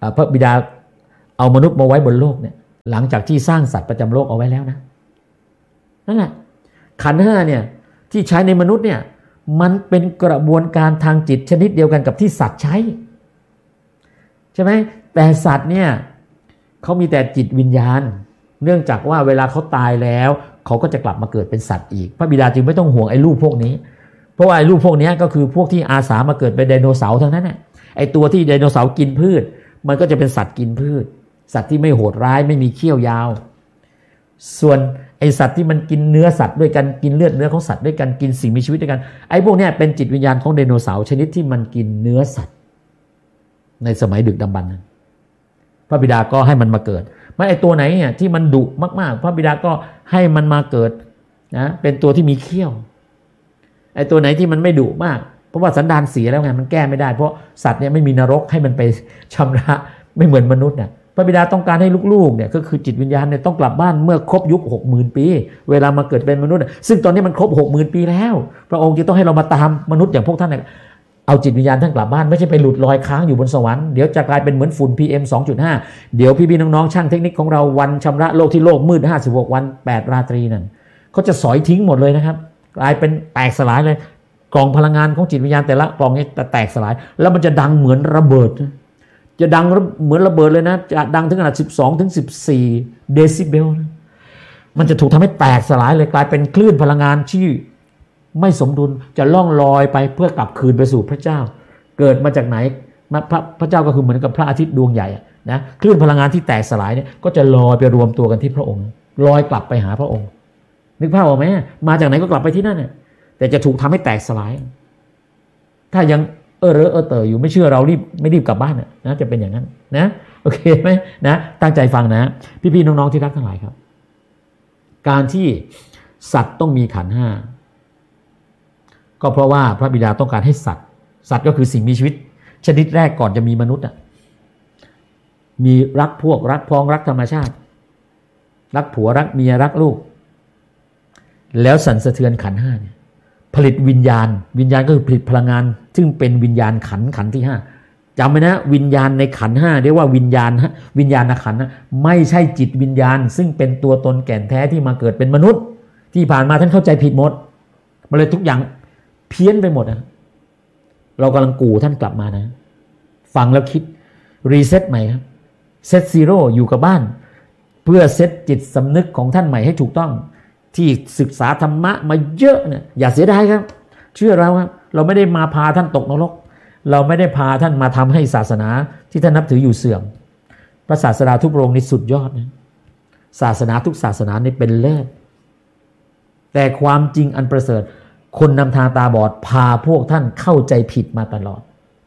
พระบิดาเอามนุษย์มาไว้บนโลกเนี่ยหลังจากที่สร้างสัตว์ประจำโลกเอาไว้แล้วนะนั่นแหละขันธ์ห้าเนี่ยที่ใช้ในมนุษย์เนี่ยมันเป็นกระบวนการทางจิตชนิดเดียวกันกับที่สัตว์ใช้ใช่ไหมแต่สัตว์เนี่ยเขามีแต่จิตวิญญาณเนื่องจากว่าเวลาเขาตายแล้วเขาก็จะกลับมาเกิดเป็นสัตว์อีกพระบิดาจึงไม่ต้องห่วงไอ้รูปพวกนี้เพราะว่าไอ้รูปพวกนี้ก็คือพวกที่อาสามาเกิดเป็นไดโนเสาร์ทั้งนั้นแหละไอ้ตัวที่ไดโนเสาร์กินพืชมันก็จะเป็นสัตว์กินพืชสัตว์ที่ไม่โหดร้ายไม่มีเขี้ยวยาวส่วนไอสัตว์ที่มันกินเนื้อสัตว์ด้วยกันกินเลือดเนื้อของสัตว์ด้วยกันกินสิ่งมีชีวิตด้วยกันไอ้พวกนี้เป็นจิตวิญญาณของไดโนเสาร์ชนิดที่มันกินเนื้อสัตว์ในสมัยดึกดำบรรพ์พระบิดาก็ให้มันมาเกิดไม่ไอ้ตัวไหนเนี่ยที่มันดุมากๆพระบิดาก็ให้มันมาเกิดนะเป็นตัวที่มีเขี้ยวไอ้ตัวไหนที่มันไม่ดุมากเพราะว่าสันดานเสียแล้วไงมันแก้ไม่ได้เพราะสัตว์เนี่ยไม่มีนรกให้มันไปชำระไม่เหมือนมนุษย์น่ะพระบิดาต้องการให้ลูกๆเนี่ยก็คือจิตวิญญาณเนี่ยต้องกลับบ้านเมื่อครบยุค 60,000 ปีเวลามาเกิดเป็นมนุษย์ซึ่งตอนนี้มันครบ 60,000 ปีแล้วพระองค์จะต้องให้เรามาตามมนุษย์อย่างพวกท่านเนี่ยเอาจิตวิญญาณท่านกลับบ้านไม่ใช่ไปหลุดลอยค้างอยู่บนสวรรค์เดี๋ยวจะกลายเป็นเหมือนฝุ่น PM 2.5 เดี๋ยวพี่ๆน้องๆช่างเทคนิคของเราวันชำระโลกที่โลกมืด56วัน8ราตรีนั่นเขาจะสอยทิ้งหมดเลยนะครับกลายเป็นแตกสลายเลยกล่องพลังงานของจิตวิญญาณแต่ละกล่องนี้แตกสลายแล้วมันจะดังเหมือนระเบิดจะดังเหมือนระเบิดเลยนะจะดังถึงขนาด12ถึง14เดซิเบลนะมันจะถูกทำให้แตกสลายเลยกลายเป็นคลื่นพลังงานที่ไม่สมดุลจะล่องลอยไปเพื่อกลับคืนไปสู่พระเจ้าเกิดมาจากไหนพระเจ้าก็คือเหมือนกับพระอาทิตย์ดวงใหญ่นะคลื่นพลังงานที่แตกสลายเนี่ยก็จะลอยไปรวมตัวกันที่พระองค์ลอยกลับไปหาพระองค์นึกภาพออกไหมมาจากไหนก็กลับไปที่นั่นเนี่ยแต่จะถูกทำให้แตกสลายถ้ายังเตออยู่ไม่เชื่อเราไม่รีบกลับบ้านนะจะเป็นอย่างนั้นนะโอเคไหมนะตั้งใจฟังนะพี่ๆน้องๆที่รักทั้งหลายครับการที่สัตว์ต้องมีขันธ์ห้าก็เพราะว่าพระบิดาต้องการให้สัตว์ก็คือสิ่งมีชีวิตชนิดแรกก่อนจะมีมนุษย์มีรักพวกรักพ้องรักธรรมชาติรักผัวรักเมียรักลูกแล้วสั่นสะเทือนขันธ์ห้าเนี่ยผลิตวิญญาณก็คือผลิตพลังงานซึ่งเป็นวิญญาณขันธ์ที่5จำไว้นะวิญญาณในขันธ์5เรียกว่าวิญญาณขันธ์ไม่ใช่จิตวิญญาณซึ่งเป็นตัวตนแก่นแท้ที่มาเกิดเป็นมนุษย์ที่ผ่านมาท่านเข้าใจผิดหมดมาเลยทุกอย่างเพี้ยนไปหมดเรากำลังกู่ท่านกลับมานะฟังแล้วคิดรีเซ็ตใหม่ครับเซตซีโร่อยู่กับบ้านเพื่อเซตจิตสำนึกของท่านใหม่ให้ถูกต้องที่ศึกษาธรรมะมาเยอะเนี่ยอย่าเสียดายครับเชื่อเราครับเราไม่ได้มาพาท่านตกนรกเราไม่ได้พาท่านมาทำให้ศาสนาที่ท่านนับถืออยู่เสื่อมพระศาสดาทุกพระองค์นี่สุดยอดนะศาสนาทุกศาสนานี่เป็นเลิศแต่ความจริงอันประเสริฐคนนำทางตาบอดพาพวกท่านเข้าใจผิดมาตลอด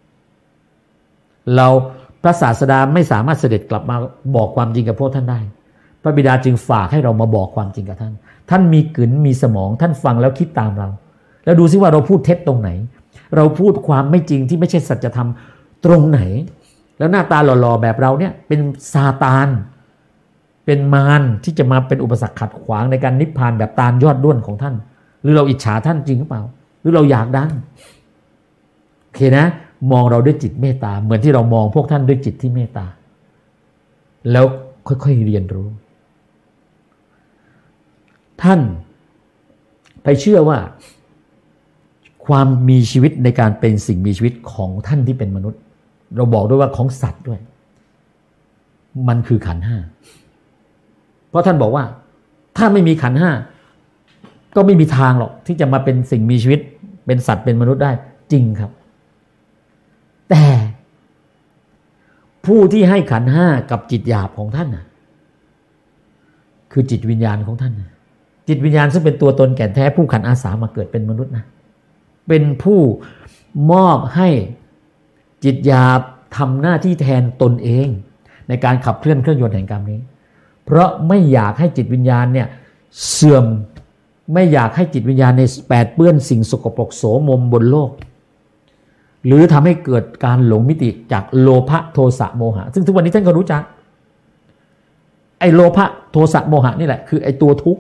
เราพระศาสดาไม่สามารถเสด็จกลับมาบอกความจริงกับพวกท่านได้พระบิดาจึงฝากให้เรามาบอกความจริงกับท่านมีกลืนมีสมองท่านฟังแล้วคิดตามเราแล้วดูซิว่าเราพูดเท็จตรงไหนเราพูดความไม่จริงที่ไม่ใช่สัจธรรมตรงไหนแล้วหน้าตาหล่อๆแบบเราเนี่ยเป็นซาตานเป็นมารที่จะมาเป็นอุปสรรคขัดขวางในการนิพพานแบบตาลยอดด้วนของท่านหรือเราอิจฉาท่านจริงหรือเปล่าหรือเราอยากดังโอเคนะมองเราด้วยจิตเมตตาเหมือนที่เรามองพวกท่านด้วยจิตที่เมตตาแล้วค่อยๆเรียนรู้ท่านไปเชื่อว่าความมีชีวิตในการเป็นสิ่งมีชีวิตของท่านที่เป็นมนุษย์เราบอกด้วยว่าของสัตว์ด้วยมันคือขันธ์ห้าเพราะท่านบอกว่าถ้าไม่มีขันธ์ห้าก็ไม่มีทางหรอกที่จะมาเป็นสิ่งมีชีวิตเป็นสัตว์เป็นมนุษย์ได้จริงครับแต่ผู้ที่ให้ขันธ์ห้ากับจิตหยาบของท่านคือจิตวิญญาณของท่านจิตวิญญาณซึ่งเป็นตัวตนแก่นแท้ผู้ขันอาสามาเกิดเป็นมนุษย์นะเป็นผู้มอบให้จิตหยาบทำหน้าที่แทนตนเองในการขับเคลื่อนเครื่องยนต์แห่งกรรมนี้เพราะไม่อยากให้จิตวิญญาณเนี่ยเสื่อมไม่อยากให้จิตวิญญาณในแปดเปื้อนสิ่งสกปรกโสมมบนโลกหรือทำให้เกิดการหลงมิติจากโลภะโทสะโมหะซึ่งทุกวันนี้ท่านก็รู้จักไอ้โลภะโทสะโมหะนี่แหละคือไอ้ตัวทุกข์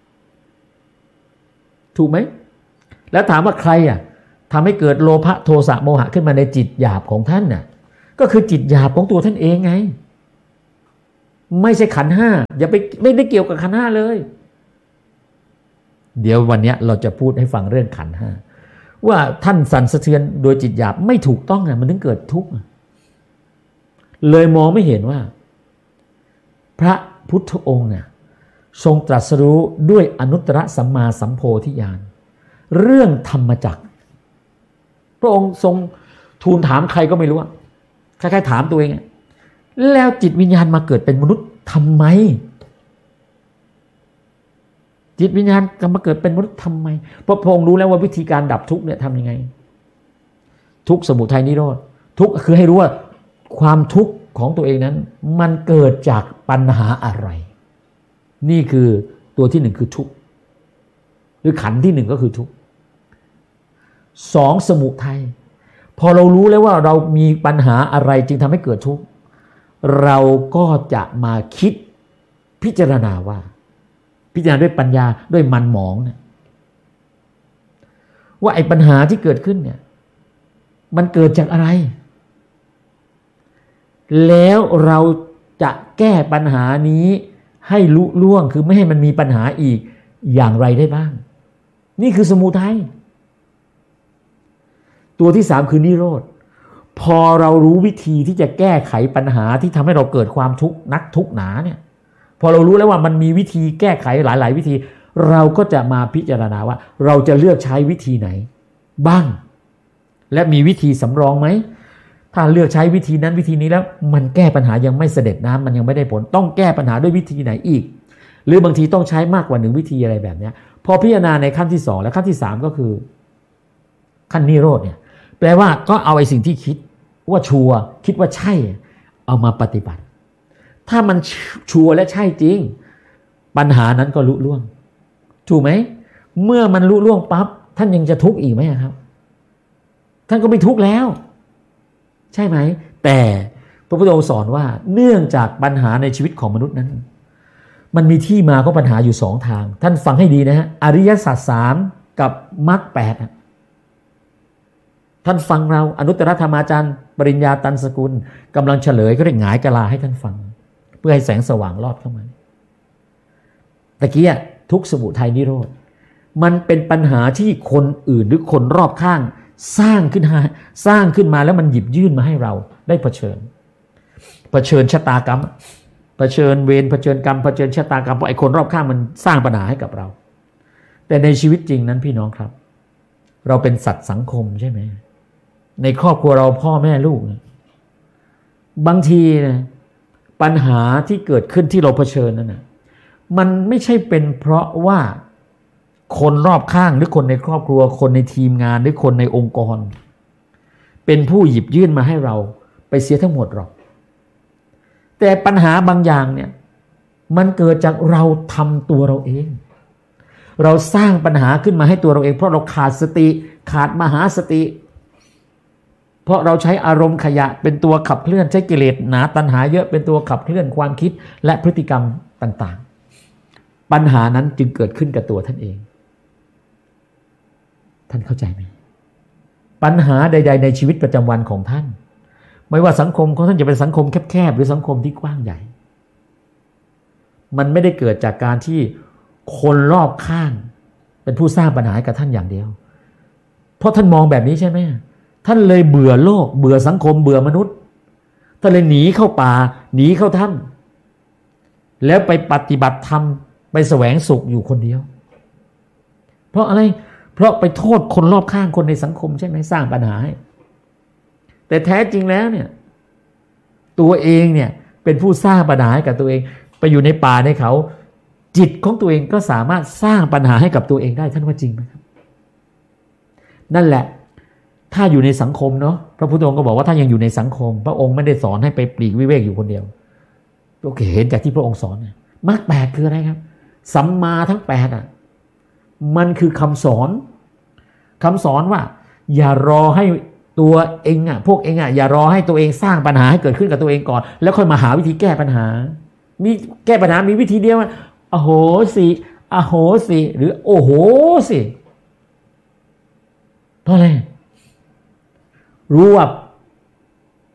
ถูกไหมแล้วถามว่าใครทำให้เกิดโลภะโทสะโมหะขึ้นมาในจิตหยาบของท่านน่ะก็คือจิตหยาบของตัวท่านเองไงไม่ใช่ขันธ์ห้าอย่าไปไม่ได้เกี่ยวกับขันธ์ห้าเลยเดี๋ยววันนี้เราจะพูดให้ฟังเรื่องขันธ์ห้าว่าท่านสั่นสะเทือนโดยจิตหยาบไม่ถูกต้องมันถึงเกิดทุกข์เลยมองไม่เห็นว่าพระพุทธองค์ทรงตรัสรู้ด้วยอนุตตรสัมมาสัมโพธิญาณเรื่องธรรมจักรพระองค์ทรงทูลถามใครก็ไม่รู้คล้ายๆถามตัวเองแล้วจิตวิญญาณมาเกิดเป็นมนุษย์ทำไมจิตวิญญาณมาเกิดเป็นมนุษย์ทำไมเพราะพระองค์รู้แล้วว่าวิธีการดับทุกข์เนี่ยทำยังไงทุกข์สมุทัยนิโรธทุกข์คือให้รู้ว่าความทุกข์ของตัวเองนั้นมันเกิดจากปัญหาอะไรนี่คือตัวที่หนึ่งคือทุกข์หรือขันธ์ที่หนึ่งก็คือทุกข์สองสมุทัยพอเรารู้แล้วว่าเรามีปัญหาอะไรจึงทำให้เกิดทุกข์เราก็จะมาคิดพิจารณาว่าพิจารณาด้วยปัญญาด้วยมันหมองเนี่ยว่าไอ้ปัญหาที่เกิดขึ้นเนี่ยมันเกิดจากอะไรแล้วเราจะแก้ปัญหานี้ให้ลุล่วงคือไม่ให้มันมีปัญหาอีกอย่างไรได้บ้างนี่คือสมุทัยตัวที่สามคือนิโรธพอเรารู้วิธีที่จะแก้ไขปัญหาที่ทำให้เราเกิดความทุกข์นักทุกข์หนาเนี่ยพอเรารู้แล้วว่ามันมีวิธีแก้ไขหลายๆวิธีเราก็จะมาพิจารณาว่าเราจะเลือกใช้วิธีไหนบ้างและมีวิธีสำรองไหมถ้าเลือกใช้วิธีนั้นวิธีนี้แล้วมันแก้ปัญหายังไม่เสด็จน้ำมันยังไม่ได้ผลต้องแก้ปัญหาด้วยวิธีไหนอีกหรือบางทีต้องใช้มากกว่าหนึ่งวิธีอะไรแบบนี้พอพิจารณาในขั้นที่สองและขั้นที่สามก็คือขั้นนิโรธเนี่ยแปลว่าก็เอาไอ้สิ่งที่คิดว่าชัวร์คิดว่าใช่เอามาปฏิบัติถ้ามันชัวร์และใช่จริงปัญหานั้นก็ลุล่วงถูกไหมเมื่อมันลุล่วงปั๊บท่านยังจะทุกข์อีกไหมครับท่านก็ไม่ทุกข์แล้วใช่ไหมแต่พระพุทธองค์สอนว่าเนื่องจากปัญหาในชีวิตของมนุษย์นั้นมันมีที่มาของปัญหาอยู่สองทางท่านฟังให้ดีนะฮะอริยสัจสามกับมรรคแปดท่านฟังเราอนุตตรธรรมาจารย์ปริญญาตันสกุลกำลังเฉลยก็ได้หงายกะลาให้ท่านฟังเพื่อให้แสงสว่างลอดเข้ามาตะกี้ทุกสมุทัยนิโรธมันเป็นปัญหาที่คนอื่นหรือคนรอบข้างสร้างขึ้นมาแล้วมันหยิบยื่นมาให้เราได้เผชิญชะตากรรมเผชิญเวรเผชิญกรรมเผชิญชะตากรรมเพราะไอ้คนรอบข้างมันสร้างปัญหาให้กับเราแต่ในชีวิตจริงนั้นพี่น้องครับเราเป็นสัตว์สังคมใช่ไหมในครอบครัวเราพ่อแม่ลูกบางทีนะปัญหาที่เกิดขึ้นที่เราเผชิญนั้นนะมันไม่ใช่เป็นเพราะว่าคนรอบข้างหรือคนในครอบครัวคนในทีมงานหรือคนในองค์กรเป็นผู้หยิบยื่นมาให้เราไปเสียทั้งหมดหรอกแต่ปัญหาบางอย่างเนี่ยมันเกิดจากเราทำตัวเราเองเราสร้างปัญหาขึ้นมาให้ตัวเราเองเพราะเราขาดสติขาดมหาสติเพราะเราใช้อารมณ์ขยะเป็นตัวขับเคลื่อนใช้กิเลสหนาตัณหาเยอะเป็นตัวขับเคลื่อนความคิดและพฤติกรรมต่างๆปัญหานั้นจึงเกิดขึ้นกับตัวท่านเองท่านเข้าใจไหมปัญหาใดๆในชีวิตประจำวันของท่านไม่ว่าสังคมของท่านจะเป็นสังคมแคบๆหรือสังคมที่กว้างใหญ่มันไม่ได้เกิดจากการที่คนรอบข้างเป็นผู้สร้างปัญหาให้กับท่านอย่างเดียวเพราะท่านมองแบบนี้ใช่ไหมท่านเลยเบื่อโลกเบื่อสังคมเบื่อมนุษย์ท่านเลยหนีเข้าป่าหนีเข้าถ้ำแล้วไปปฏิบัติธรรมไปแสวงสุขอยู่คนเดียวเพราะอะไรเพราะไปโทษคนรอบข้างคนในสังคมใช่ไหมสร้างปัญหาให้แต่แท้จริงแล้วเนี่ยตัวเองเนี่ยเป็นผู้สร้างปัญหาให้กับตัวเองไปอยู่ในป่าในเขาจิตของตัวเองก็สามารถสร้างปัญหาให้กับตัวเองได้ท่านว่าจริงไหมครับนั่นแหละถ้าอยู่ในสังคมเนาะพระพุทธองค์ก็บอกว่าถ้ายังอยู่ในสังคมพระองค์ไม่ได้สอนให้ไปปลีกวิเวกอยู่คนเดียวโอเคเห็นจากที่พระองค์สอนมรรคแปดคืออะไรครับสัมมาทั้งแปดมันคือคำสอนว่าอย่ารอให้ตัวเองพวกเองอย่ารอให้ตัวเองสร้างปัญหาให้เกิดขึ้นกับตัวเองก่อนแล้วค่อยมาหาวิธีแก้ปัญหามีแก้ปัญหามีวิธีเดียวอโหสิหรือโอ้โหสิเพราะอะไรรู้ว่า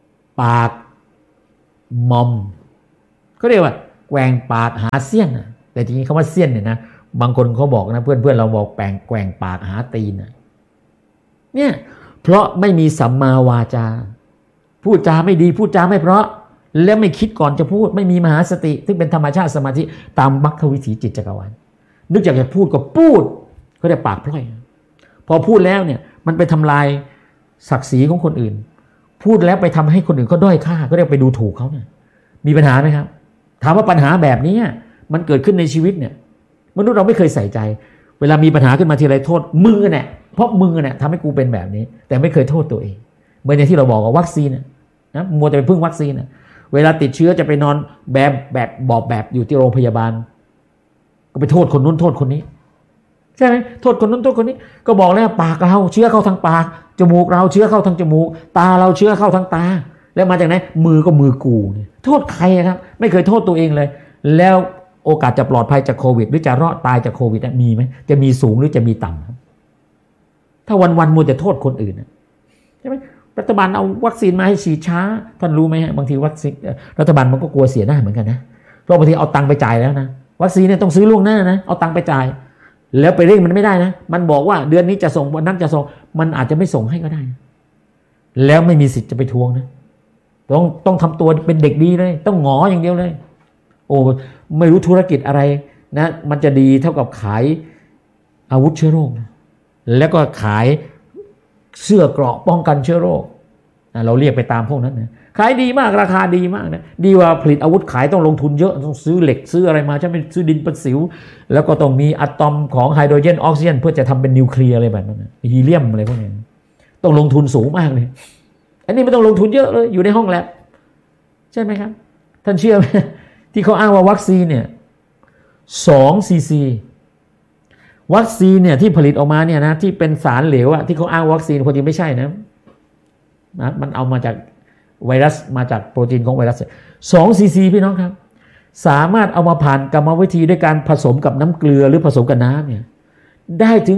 ปากมอมก็เรียกว่าแกว่งปากหาเสี้ยนแต่จริงๆคำว่าเสี้ยนเนี่ยนะบางคนเขาบอกนะเพื่อนเราบอกแกว่งปากหาตีนเนี่ยเพราะไม่มีสัมมาวาจาพูดจาไม่ดีพูดจาไม่เพราะและไม่คิดก่อนจะพูดไม่มีมหาสติซึ่งเป็นธรรมชาติสมาธิตามมรรควิถีจิตจักรวาลนึกอยากจะพูดก็พูดเขาเรียกปากพล่อยพอพูดแล้วเนี่ยมันไปทำลายศักดิ์ศรีของคนอื่นพูดแล้วไปทำให้คนอื่นเขาด้อยค่าก็เรียกไปดูถูกเขาเนี่ยมีปัญหาไหมครับถามว่าปัญหาแบบนี้มันเกิดขึ้นในชีวิตเนี่ยมนุษย์เราไม่เคยใส่ใจเวลามีปัญหาขึ้นมาทีไรโทษมึงเนี่ยเพราะมึงเนี่ยทำให้กูเป็นแบบนี้แต่ไม่เคยโทษตัวเองเหมือนอย่างที่เราบอกว่าวัคซีนนะมัวแต่ไปพึ่งวัคซีนเวลาติดเชื้อจะไปนอนแบบอยู่ที่โรงพยาบาลก็ไปโทษคนนู้นโทษคนนี้ใช่ไหมโทษคนนู้นโทษคนนี้ก็บอกแล้วปากเราเชื้อเข้าทางปากจมูกเราเชื้อเข้าทางจมูกตาเราเชื้อเข้าทางตาแล้วมาจากไหนมือก็มือกูเนี่ยโทษใครครับไม่เคยโทษตัวเองเลยแล้วโอกาสจะปลอดภัยจากโควิดหรือจะรอดตายจากโควิดมีไหมจะมีสูงหรือจะมีต่ำครับถ้าวันมัวแต่โทษคนอื่นใช่ไหมรัฐบาลเอาวัคซีนมาให้ฉีดช้าท่านรู้ไหมฮะบางทีวัคซีนรัฐบาลมันก็กลัวเสียหน้าเหมือนกันนะเพราะบางทีเอาตังค์ไปจ่ายแล้วนะวัคซีนเนี่ยต้องซื้อล่วงหน้านะเอาตังค์ไปจ่ายแล้วไปเร่งมันไม่ได้นะมันบอกว่าเดือนนี้จะส่งวันนั้นจะส่งมันอาจจะไม่ส่งให้ก็ได้แล้วไม่มีสิทธิ์จะไปทวงนะต้องทำตัวเป็นเด็กดีเลยต้องหงออย่างเดียวเลยโอ้ไม่รู้ธุรกิจอะไรนะมันจะดีเท่ากับขายอาวุธเชื้อโรคแล้วก็ขายเสื้อเกราะป้องกันเชื้อโรคเราเรียกไปตามพวกนั้นนะขายดีมากราคาดีมากนะดีกว่าผลิตอาวุธขายต้องลงทุนเยอะต้องซื้อเหล็กซื้ออะไรมาใช่ไหมซื้อดินประสิวแล้วก็ต้องมีอะตอมของไฮโดรเจนออกซิเจนเพื่อจะทำเป็นนิวเคลียร์อะไรแบบนั้นฮีเลียมอะไรพวกนี้ต้องลงทุนสูงมากเลยอันนี้ไม่ต้องลงทุนเยอะเลยอยู่ในห้องแลบใช่ไหมครับท่านเชื่อไหมที่เขาอ้างว่าวัคซีนเนี่ย2 ซีซีวัคซีนเนี่ยที่ผลิตออกมาเนี่ยนะที่เป็นสารเหลวที่เขาอ้างวัคซีนคนจริงไม่ใช่นะมันเอามาจากไวรัสมาจากโปรตีนของไวรัส2 ซีซีพี่น้องครับสามารถเอามาผ่านกรรมวิธีด้วยการผสมกับน้ำเกลือหรือผสมกับน้ำเนี่ยได้ถึง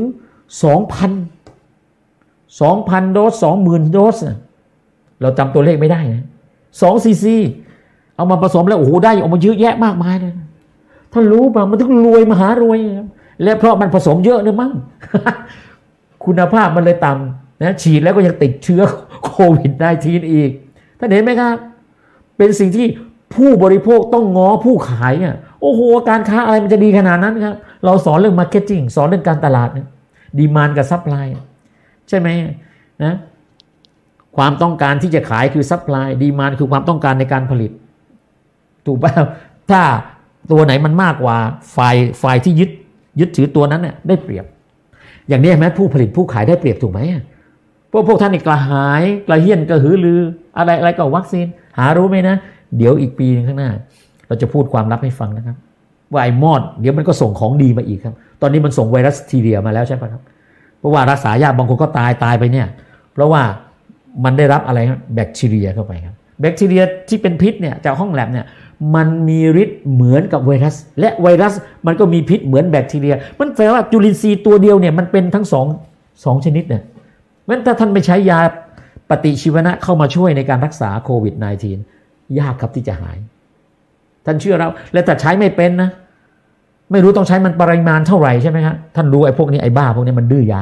2,000 โดส 20,000 โดสเราจำตัวเลขไม่ได้นะ2 ซีซีเอามาผสมแล้วโอ้โหได้ออกมาเยอะแยะมากมายเลยท่านรู้ป่ะมันถึงรวยมหารวยและเพราะมันผสมเยอะเลยมั้ง คุณภาพมันเลยต่ำนะฉีดแล้วก็ยังติดเชื้อโควิด-19 อีกท่านเห็นไหมครับเป็นสิ่งที่ผู้บริโภคต้องง้อผู้ขายโอ้โหการค้าอะไรมันจะดีขนาดนั้นครับเราสอนเรื่องมาร์เก็ตติ้งสอนเรื่องการตลาดดีมานด์กับซัพพลายใช่ไหมนะความต้องการที่จะขายคือซัพพลายดีมานด์คือความต้องการในการผลิตถูกป่ะถ้าตัวไหนมันมากกว่าฝ่ายที่ยึดถือตัวนั้นเนี่ยได้เปรียบอย่างนี้ไหมผู้ผลิตผู้ขายได้เปรียบถูกไหมพวกท่านนี่กระหายกระเฮี้ยนกระหือรืออะไรกับวัคซีนหารู้ไหมนะเดี๋ยวอีกปีนึงข้างหน้าเราจะพูดความลับให้ฟังนะครับว่าไอ้มอดเดี๋ยวมันก็ส่งของดีมาอีกครับตอนนี้มันส่งไวรัสทีเรียมาแล้วใช่ไหมครับเพราะว่ารักษายากบางคนก็ตายไปเนี่ยเพราะว่ามันได้รับอะไรครับแบคทีเรียเข้าไปครับแบคทีเรียที่เป็นพิษเนี่ยจากห้องแลบเนี่ยมันมีฤทธิ์เหมือนกับไวรัสและไวรัสมันก็มีพิษเหมือนแบคทีเรียมันแปลว่าจุลินทรีย์ตัวเดียวเนี่ยมันเป็นทั้งสองชนิดเนี่ยงั้นถ้าท่านไม่ใช้ยาปฏิชีวนะเข้ามาช่วยในการรักษาโควิด-19 ยากครับที่จะหายท่านเชื่อเราและแต่ใช้ไม่เป็นนะไม่รู้ต้องใช้มันปริมาณเท่าไหร่ใช่ไหมครับท่านรู้ไอ้พวกนี้ไอ้บ้าพวกนี้มันดื้อยา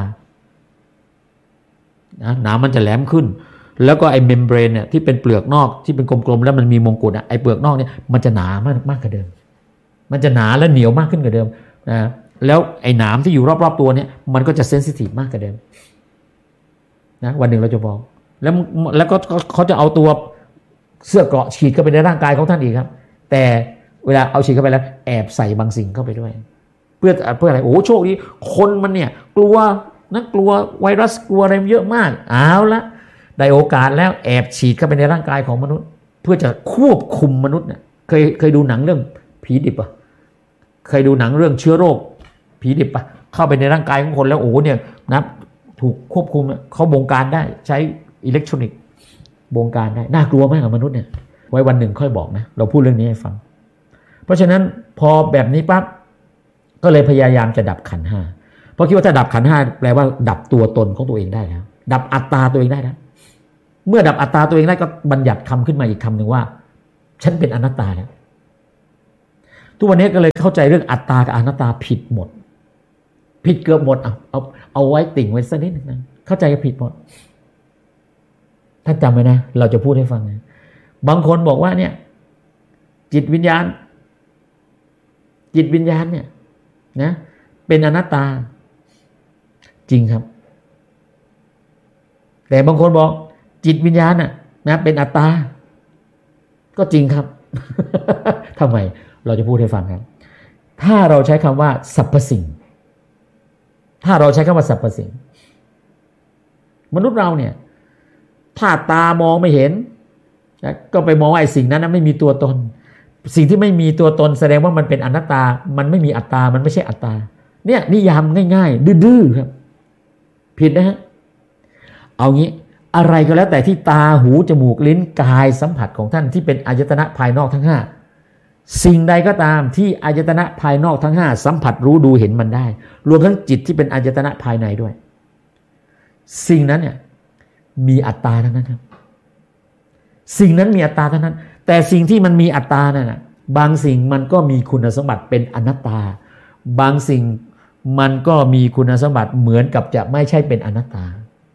หนามมันจะแหลมขึ้นแล้วก็ไอ้เมมเบรนเนี่ยที่เป็นเปลือกนอกที่เป็นกลมๆแล้วมันมีมงกุฎไอ้เปลือกนอกเนี่ยมันจะหนามากกว่าเดิมมันจะหนาและเหนียวมากขึ้นกว่าเดิมนะแล้วไอ้หนามที่อยู่รอบๆตัวเนี่ยมันก็จะเซนซิทีฟมากกว่าเดิมนะวันหนึ่งเราจะบอกแล้วก็เขาจะเอาตัวเสื้อเกราะฉีดเข้าไปในร่างกายของท่านอีกครับแต่เวลาเอาฉีดเข้าไปแล้วแอบใส่บางสิ่งเข้าไปด้วยเพื่ออะไรโอ้โชคดีคนมันเนี่ยกลัวไวรัสกลัวอะไรเยอะมากเอาละได้โอกาสแล้วแอบฉีดเข้าไปในร่างกายของมนุษย์เพื่อจะควบคุมมนุษย์เนี่ยเคยดูหนังเรื่องผีดิบป่ะเคยดูหนังเรื่องเชื้อโรคผีดิบป่ะเข้าไปในร่างกายของคนแล้วโอ้เนี่ยนะถูกควบคุมเขาบงการได้ใช้อิเล็กทรอนิกส์บงการได้น่ากลัวมากกับมนุษย์เนี่ยไว้วันหนึ่งค่อยบอกนะเราพูดเรื่องนี้ให้ฟังเพราะฉะนั้นพอแบบนี้ปั๊บก็เลยพยายามจะดับขันธ์ห้าเพราะคิดว่าถ้าดับขันธ์ห้าแปลว่าดับตัวตนของตัวเองได้แล้วดับอัตตาตัวเองได้แล้วเมื่อดับอัตตาตัวเองได้ก็บัญญัติคำขึ้นมาอีกคำหนึ่งว่าฉันเป็นอนัตตาแล้วทุกวันนี้ก็เลยเข้าใจเรื่องอัตตากับอนัตตาผิดหมดผิดเกือบหมดเอาไว้ติ่งไว้สักนิดนึงนะเข้าใจก็ผิดหมดท่านจำไว้นะเราจะพูดให้ฟังนะบางคนบอกว่าเนี่ยจิตวิญญาณเนี่ยนะเป็นอนัตตาจริงครับแต่บางคนบอกจิตวิญญาณนะเป็นอัตตาก็จริงครับ ทำไมเราจะพูดให้ฟังครับถ้าเราใช้คำว่าสรรพสิ่งถ้าเราใช้คำว่าสรรพสิ่งมนุษย์เราเนี่ยถ้าตามองไม่เห็นก็ไปมองว่าไอ้สิ่งนั้นไม่มีตัวตนสิ่งที่ไม่มีตัวตนแสดงว่ามันเป็นอนัตตามันไม่มีอัตตามันไม่ใช่อัตตาเนี่ยนิยามง่ายๆดื้อๆครับผิดนะฮะเอางี้อะไรก็แล้วแต่ที่ตาหูจมูกลิ้นกายสัมผัสของท่านที่เป็นอายตนะภายนอกทั้งห้าสิ่งใดก็ตามที่อายตนะภายนอกทั้งห้าสัมผัสรู้ดูเห็นมันได้รวมทั้งจิตที่เป็นอายตนะภายในด้วยสิ่งนั้นเนี่ยมีอัตตาทั้งนั้นครับสิ่งนั้นมีอัตตาทั้งนั้นแต่สิ่งที่มันมีอัตตานั่นนะบางสิ่งมันก็มีคุณสมบัติเป็นอนัตตาบางสิ่งมันก็มีคุณสมบัติเหมือนกับจะไม่ใช่เป็นอนัตตา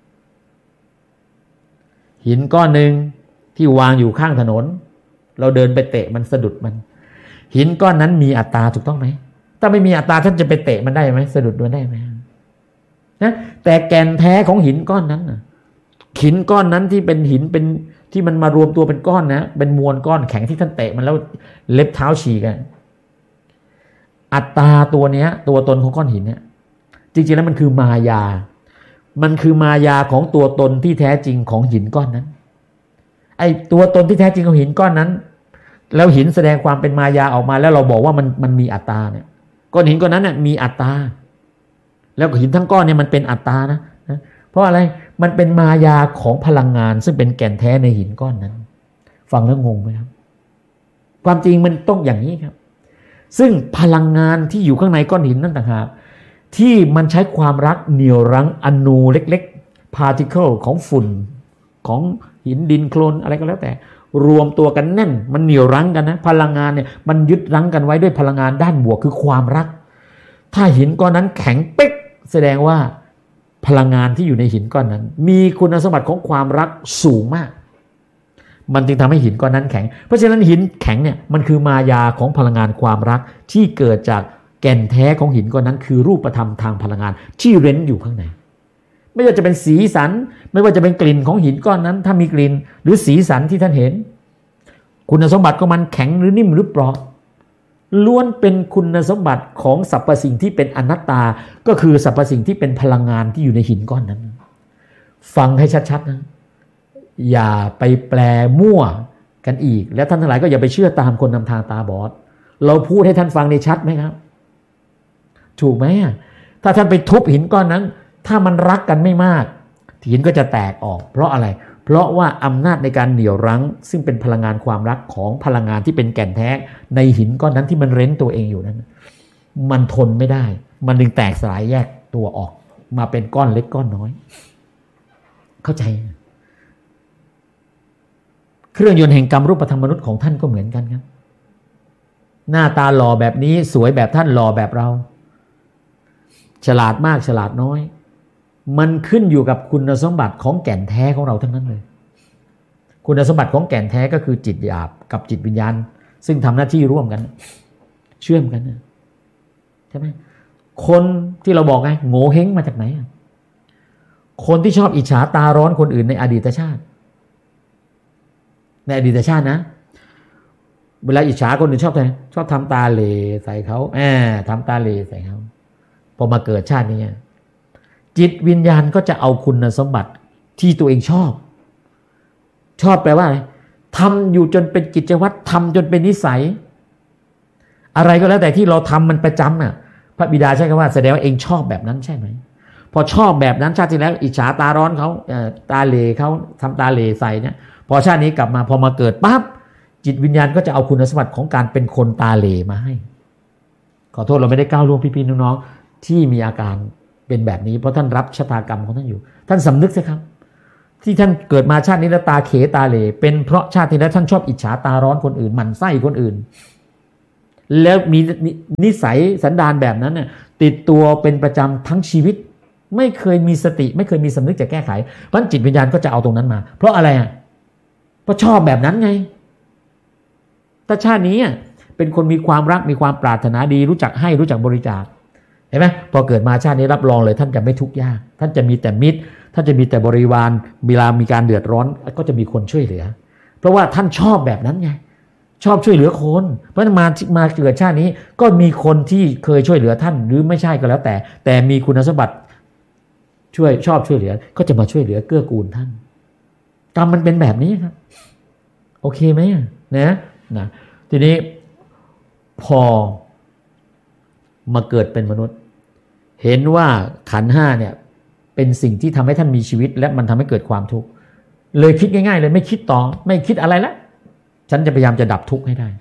หินก้อนหนึ่งที่วางอยู่ข้างถนนเราเดินไปเตะมันสะดุดมันหินก้อนนั้นมีอัตตาถูกต้องไหมถ้าไม่มีอัตตาท่านจะไปเตะมันได้ไหมสะดุดมันได้ไหมนะแต่แก่นแท้ของหินก้อนนั้นหินก้อนนั้นที่เป็นหินเป็นที่มันมารวมตัวเป็นก้อนนะเป็นมวลก้อนแข็งที่ท่านเตะมันแล้วเล็บเท้าฉีกกันอัตตาตัวเนี้ยตัวตนของก้อนหินเนี่ยจริงๆแล้วมันคือมายามันคือมายาของตัวตนที่แท้จริงของหินก้อนนั้นไอ้ตัวตนที่แท้จริงของหินก้อนนั้นแล้วหินแสดงความเป็นมายาออกมาแล้วเราบอกว่ามันมีอัตตาเนี่ยก้อนหินก้อนนั้นเนี่ยมีอัตตาแล้วหินทั้งก้อนเนี่ยมันเป็นอัตตานะเพราะอะไรมันเป็นมายาของพลังงานซึ่งเป็นแก่นแท้ในหินก้อนนั้นฟังแล้วงงไหมครับความจริงมันต้องอย่างนี้ครับซึ่งพลังงานที่อยู่ข้างในก้อนหินนั่นต่างหากที่มันใช้ความรักเหนี่ยวรั้งอนูเล็กๆ particle ของฝุ่นของหินดินโคลนอะไรก็แล้วแต่รวมตัวกันแน่นมันเหนี่ยวรั้งกันนะพลังงานเนี่ยมันยึดรั้งกันไว้ด้วยพลังงานด้านบวกคือความรักถ้าหินก้อนนั้นแข็งเป๊กแสดงว่าพลังงานที่อยู่ในหินก้อนนั้นมีคุณสมบัติของความรักสูงมากมันจึงทำให้หินก้อนนั้นแข็งเพราะฉะนั้นหินแข็งเนี่ยมันคือมายาของพลังงานความรักที่เกิดจากแก่นแท้ของหินก้อนนั้นคือรูปธรรมทางพลังงานที่เร้นอยู่ข้างในไม่ว่าจะเป็นสีสันไม่ว่าจะเป็นกลิ่นของหินก้อนนั้นถ้ามีกลิ่นหรือสีสันที่ท่านเห็นคุณสมบัติของมันแข็งหรือนิ่มหรือเปราะล้วนเป็นคุณสมบัติของสรรพสิ่งที่เป็นอนัตตาก็คือสรรพสิ่งที่เป็นพลังงานที่อยู่ในหินก้อนนั้นฟังให้ชัดๆนะอย่าไปแปลมั่วกันอีกและท่านทั้งหลายก็อย่าไปเชื่อตามคนนำทางตาบอดเราพูดให้ท่านฟังในชัดไหมครับถูกไหมถ้าท่านไปทุบหินก้อนนั้นถ้ามันรักกันไม่มากหินก็จะแตกออกเพราะอะไรเพราะว่าอำนาจในการเหนี่ยวรั้งซึ่งเป็นพลังงานความรักของพลังงานที่เป็นแก่นแท้ในหินก้อนนั้นที่มันเร้นตัวเองอยู่นั้นมันทนไม่ได้มันจึงแตกสลายแยกตัวออกมาเป็นก้อนเล็กก้อนน้อยเข้าใจเครื่องยนต์แห่งกรรมรูปธรรมมนุษย์ของท่านก็เหมือนกันครับหน้าตาหล่อแบบนี้สวยแบบท่านหล่อแบบเราฉลาดมากฉลาดน้อยมันขึ้นอยู่กับคุณสมบัติของแก่นแท้ของเราทั้งนั้นเลยคุณสมบัติของแก่นแท้ก็คือจิตหยาบกับจิตวิญญาณซึ่งทำหน้าที่ร่วมกันเชื่อมกันใช่ไหมคนที่เราบอกไงโง่เฮงมาจากไหนคนที่ชอบอิจฉาตาร้อนคนอื่นในอดีตชาตินะเวลาอิจฉาคนอื่นชอบทำตาเหล่ใส่เขาทำตาเหล่ใส่เขาพอมาเกิดชาตินี้จิตวิญญาณก็จะเอาคุณสมบัติที่ตัวเองชอบแปลว่าอะไรทำอยู่จนเป็นกิจวัตรทำจนเป็นนิสัยอะไรก็แล้วแต่ที่เราทำมันประจำพระบิดาใช้คำว่าแสดงว่าเองชอบแบบนั้นใช่ไหมพอชอบแบบนั้นชาติที่แล้วอิจฉาตาร้อนเขาตาเหล่เขาทำตาเหล่ใส่เนี่ยพอชาตินี้กลับมาพอมาเกิดปั๊บจิตวิญญาณก็จะเอาคุณสมบัติของการเป็นคนตาเหล่มาให้ขอโทษเราไม่ได้ก้าวล่วงพี่ๆน้องๆที่มีอาการเป็นแบบนี้เพราะท่านรับชะตากรรมของท่านอยู่ท่านสำนึกสิครับที่ท่านเกิดมาชาตินี้แล้วตาเขตาเหล่เป็นเพราะชาติที่แล้วท่านชอบอิจฉาตาร้อนคนอื่นหมั่นไส้คนอื่นแล้วมีนิสัยสันดานแบบนั้นเนี่ยติดตัวเป็นประจำทั้งชีวิตไม่เคยมีสติไม่เคยมีสำนึกจะแก้ไขเพราะจิตวิญญาณก็จะเอาตรงนั้นมาเพราะอะไรอ่ะเพราะชอบแบบนั้นไงแต่ชาตินี้เป็นคนมีความรักมีความปรารถนาดีรู้จักให้รู้จักบริจาคเห็นไหมพอเกิดมาชาตินี้รับรองเลยท่านจะไม่ทุกข์ยากท่านจะมีแต่มิตรท่านจะมีแต่บริวารเวลามีการเดือดร้อนก็จะมีคนช่วยเหลือเพราะว่าท่านชอบแบบนั้นไงชอบช่วยเหลือคนเพราะมาเกิดชาตินี้ก็มีคนที่เคยช่วยเหลือท่านหรือไม่ใช่ก็แล้วแต่มีคุณสมบัติชอบช่วยเหลือก็จะมาช่วยเหลือเกื้อกูลท่านกรรมมันเป็นแบบนี้ครับโอเคไหมนะทีนี้พอมาเกิดเป็นมนุษย์เห็นว่าขันธ์ห้าเนี่ยเป็นสิ่งที่ทำให้ท่านมีชีวิตและมันทำให้เกิดความทุกข์เลยคิดง่ายๆเลยไม่คิดต่อไม่คิดอะไรแล้วฉันจะพยายามจะดับทุกข์ให้ได้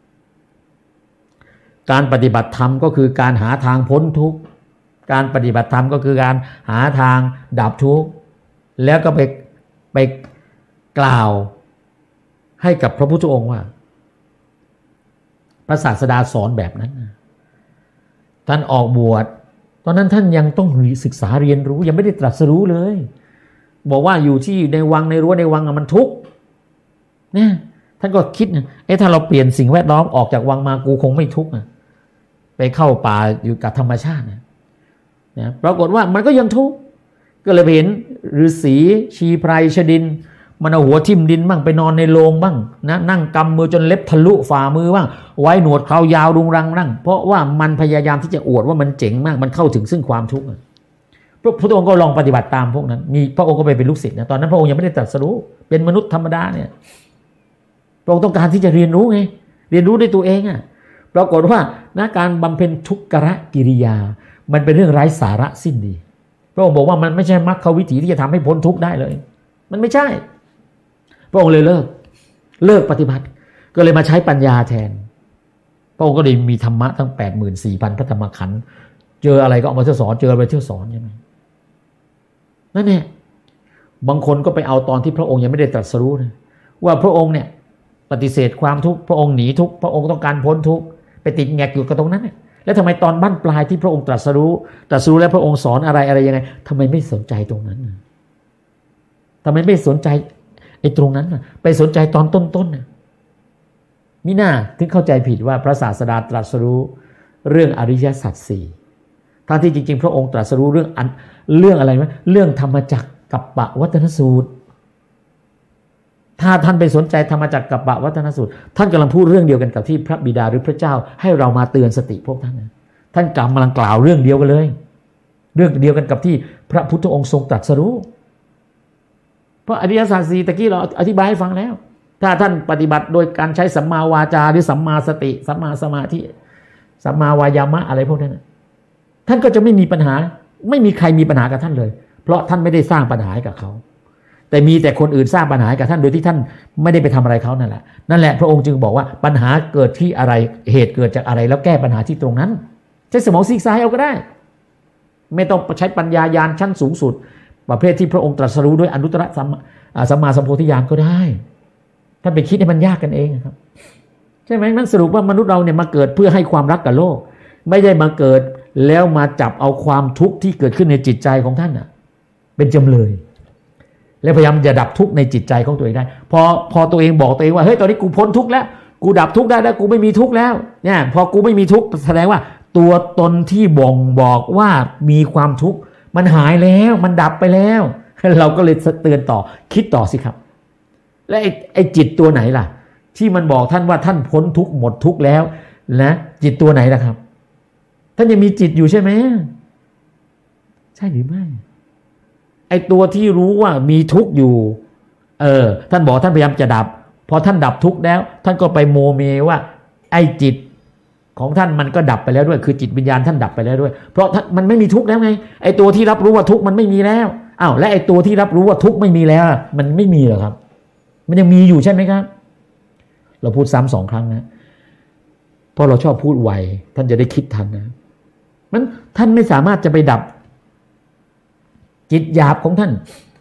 การปฏิบัติธรรมก็คือการหาทางพ้นทุกข์การปฏิบัติธรรมก็คือการหาทางดับทุกข์แล้วก็ไปกล่าวให้กับพระพุทธองค์ว่าพระศาสดาสอนแบบนั้นท่านออกบวชตอนนั้นท่านยังต้องศึกษาเรียนรู้ยังไม่ได้ตรัสรู้เลยบอกว่าอยู่ที่ในวังในรั้วในวังมันทุกข์เนี่ยท่านก็คิดถ้าเราเปลี่ยนสิ่งแวดล้อมออกจากวังมากูคงไม่ทุกข์ไปเข้าป่าอยู่กับธรรมชาตินะปรากฏว่ามันก็ยังทุกข์ก็เลยเห็นฤาษีชีไพรชดินมันเอาหัวทิ่มดินบ้างไปนอนในโลงบ้างนะนั่งกำมือจนเล็บทะลุฝ่ามือบ้างไว้หนวดเขายาวรุงรังนั่งเพราะว่ามันพยายามที่จะอวดว่ามันเจ๋งมากมันเข้าถึงซึ่งความทุกข์พระพุทธองค์ก็ลองปฏิบัติตามพวกนั้นมีพระองค์ก็ไปเป็นลูกศิษย์นะตอนนั้นพระองค์ยังไม่ได้ตรัสรู้เป็นมนุษย์ธรรมดาเนี่ยพระองค์ต้องการที่จะเรียนรู้ไงเรียนรู้ด้วยตัวเองปรากฏว่าการบำเพ็ญทุกขกิริยามันเป็นเรื่องไร้สาระสิ้นดีพระองค์บอกว่ามันไม่ใช่มรรควิถีที่จะทำให้พ้นทุกข์ได้เลยมันไม่ใช่พระองค์เลยเลิกปฏิบัติก็เลยมาใช้ปัญญาแทนพระองค์ก็เลยมีธรรมะทั้ง 84,000 พระธรรมขันธ์เจออะไรก็เอามาเที่ยวสอนเจออะไรเที่ยวสอนใช่ไหมนั่นแหละบางคนก็ไปเอาตอนที่พระองค์ยังไม่ได้ตรัสรู้นะว่าพระองค์เนี่ยปฏิเสธความทุกข์พระองค์หนีทุกข์พระองค์ต้องการพ้นทุกข์ไปติดแงกอยู่กับตรงนั้นเนี่ยแล้วทำไมตอนบั้นปลายที่พระองค์ตรัสรู้แล้วพระองค์สอนอะไรยังไงทำไมไม่สนใจตรงนั้นทำไมไม่สนใจไอ้ตรงนั้นไปสนใจตอนต้นมิน่าถึงเข้าใจผิดว่าพระศาสดาตรัสรู้เรื่องอริยสัจสี่ทั้งที่จริงๆพระองค์ตรัสรู้เรื่องอะไรไหมเรื่องธรรมจักรกัปปวัตนสูตรถ้าท่านไปสนใจธรรมจักรกัปปวัตนสูตรท่านกำลังพูดเรื่องเดียวกันกับที่พระบิดาหรือพระเจ้าให้เรามาเตือนสติพวกท่านท่านกำลังกล่าวเรื่องเดียวกันเลยเรื่องเดียวกันกับที่พระพุทธองค์ทรงตรัสรู้เพราะอริยสัจสี่ตะกี้เราอธิบายให้ฟังแล้วถ้าท่านปฏิบัติโดยการใช้สัมมาวาจาหรือสัมมาสติสัมมาสมาธิสัมมาวายามะอะไรพวกนั้นท่านก็จะไม่มีปัญหาไม่มีใครมีปัญหากับท่านเลยเพราะท่านไม่ได้สร้างปัญหาให้กับเขาแต่มีแต่คนอื่นสร้างปัญหาให้กับท่านโดยที่ท่านไม่ได้ไปทำอะไรเขานั่นแหละพระองค์จึงบอกว่าปัญหาเกิดที่อะไรเหตุเกิดจากอะไรแล้วแก้ปัญหาที่ตรงนั้นใช้สมองซีกซ้ายเอาก็ได้ไม่ต้องใช้ปัญญาญาณชั้นสูงสุดประเภทที่พระองค์ตรัสรู้ด้วยอนุตตรสัมมาสัมโพธิญาณก็ได้ท่านไปคิดให้มันยากกันเองครับใช่ไหมมันสรุปว่ามนุษย์เราเนี่ยมาเกิดเพื่อให้ความรักกับโลกไม่ได้มาเกิดแล้วมาจับเอาความทุกข์ที่เกิดขึ้นในจิตใจของท่านเป็นจำเลยแล้วพยายามจะดับทุกข์ในจิตใจของตัวเองได้พอตัวเองบอกตัวเองว่าเฮ้ยตอนนี้กูพ้นทุกข์แล้วกูดับทุกข์ได้แล้วกูไม่มีทุกข์แล้วเนี่ยพอกูไม่มีทุกข์แสดงว่าตัวตนที่บ่งบอกว่ามีความทุกข์มันหายแล้วมันดับไปแล้วเราก็เลยเตือนต่อคิดต่อสิครับและไอ้จิตตัวไหนล่ะที่มันบอกท่านว่าท่านพ้นทุกข์หมดทุกข์แล้วนะจิตตัวไหนล่ะครับท่านยังมีจิตอยู่ใช่ไหมใช่หรือไม่ไอ้ตัวที่รู้ว่ามีทุกข์อยู่ท่านบอกท่านพยายามจะดับพอท่านดับทุกข์แล้วท่านก็ไปโมเมว่าไอ้จิตของท่านมันก็ดับไปแล้วด้วยคือจิตวิญญาณท่านดับไปแล้วด้วยเพราะมันไม่มีทุกข์แล้วไงไอ้ตัวที่รับรู้ว่าทุกข์มันไม่มีแล้วอ้าวและไอ้ตัวที่รับรู้ว่าทุกข์ไม่มีแล้วมันไม่มีเหรอครับมันยังมีอยู่ใช่ไหมครับเราพูดซ้ำ2 ครั้งนะเพราะเราชอบพูดไวท่านจะได้คิดทันนะมันท่านไม่สามารถจะไปดับจิตหยาบของท่าน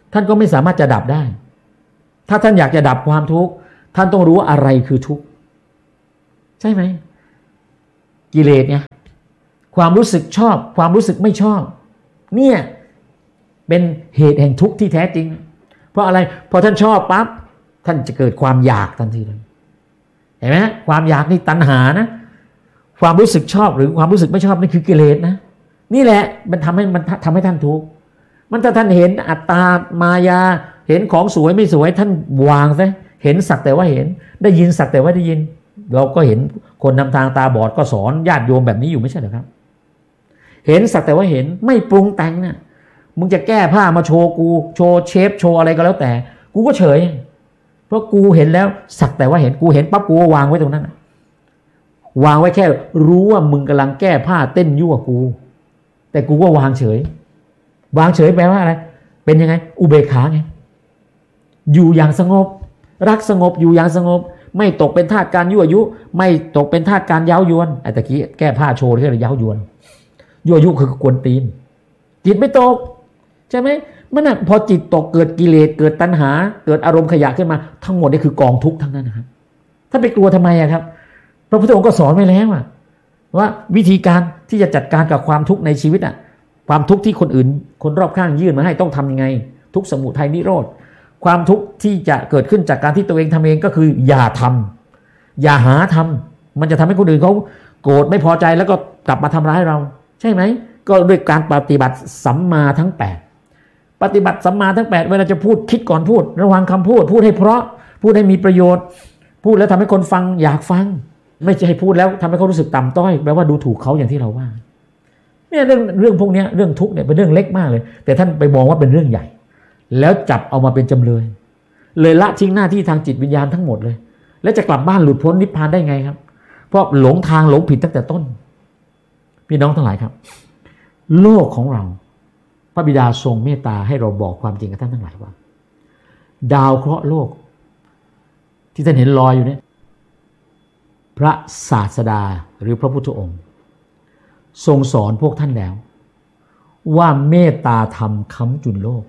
ท่านก็ไม่สามารถจะดับได้ถ้าท่านอยากจะดับความทุกข์ท่านต้องรู้ว่าอะไรคือทุกข์ใช่ไหมกิเลสเนี่ยความรู้สึกชอบความรู้สึกไม่ชอบเนี่ยเป็นเหตุแห่งทุกข์ที่แท้จริงเพราะอะไรพอท่านชอบปั๊บท่านจะเกิดความอยากทันทีเลยเห็นไหมความอยากนี่ตัณหานะความรู้สึกชอบหรือความรู้สึกไม่ชอบนี่คือกิเลสนะนี่แหละมันทำให้ท่านทุกข์มันถ้าท่านเห็นอัตตามายาเห็นของสวยไม่สวยท่านวางซะเห็นสักแต่ว่าเห็นได้ยินสักแต่ว่าได้ยินเราก็เห็นคนนำทางตาบอดก็สอนญาติโยมแบบนี้อยู่ไม่ใช่เหรอครับเห็นสักแต่ว่าเห็นไม่ปรุงแต่งนะมึงจะแก้ผ้ามาโชว์กูโชว์เชฟโชว์อะไรก็แล้วแต่กูก็เฉยเพราะกูเห็นแล้วสักแต่ว่าเห็นกูเห็นปั๊บกูก็วางไว้ตรงนั้นวางไว้แค่รู้ว่ามึงกำลังแก้ผ้าเต้นยั่วกูแต่กูก็วางเฉยวางเฉยแปลว่าอะไรเป็นยังไงอุเบกขาไงอยู่อย่างสงบรักสงบอยู่อย่างสงบไม่ตกเป็นทาสการยั่วยุไม่ตกเป็นทาสการเย้ายวนไอ้ตะกี้แก้ผ้าโชว์ที่เรียกเย้ายวนยั่วยุคือกวนตีนจิตไม่ตกใช่ไหมมันน่ะพอจิตตกเกิดกิเลสเกิดตัณหาเกิดอารมณ์ขยะขึ้นมาทั้งหมดนี่คือกองทุกข์ทั้งนั้นนะครับถ้าไปกลัวทำไมอะครับพระพุทธองค์ก็สอนไว้แล้วว่าวิธีการที่จะจัดการกับความทุกข์ในชีวิตอะความทุกข์ที่คนอื่นคนรอบข้างยื่นมาให้ต้องทำยังไงทุกข์สมุทัยนิโรธความทุกข์ที่จะเกิดขึ้นจากการที่ตัวเองทำเองก็คืออย่าทำอย่าหาทำมันจะทำให้คนอื่นเขาโกรธไม่พอใจแล้วก็กลับมาทำร้ายเราใช่ไหมก็ด้วยการปฏิบัติสัมมาทั้ง8ปฏิบัติสัมมาทั้ง8เวลาจะพูดคิดก่อนพูดระวังคำพูดพูดให้เพราะพูดให้มีประโยชน์พูดแล้วทำให้คนฟังอยากฟังไม่ใช่ให้พูดแล้วทำให้เขารู้สึกต่ำต้อยแปลว่าดูถูกเขาอย่างที่เราว่าเนี่ยเรื่องพวกนี้เรื่องทุกข์เนี่ยเป็นเรื่องเล็กมากเลยแต่ท่านไปมองว่าเป็นเรื่องใหญ่แล้วจับเอามาเป็นจำเลยละทิ้งหน้าที่ทางจิตวิญญาณทั้งหมดเลยแล้วจะกลับบ้านหลุดพ้นนิพพานได้ไงครับเพราะหลงทางหลงผิดตั้งแต่ต้นพี่น้องทั้งหลายครับโลกของเราพระบิดาทรงเมตตาให้เราบอกความจริงกับท่านทั้งหลายว่าดาวเคราะห์โลกที่ท่านเห็นลอยอยู่เนี่ยพระศาสดาหรือพระพุทธองค์ทรงสอนพวกท่านแล้วว่าเมตตาธรรมค้ำจุนโลก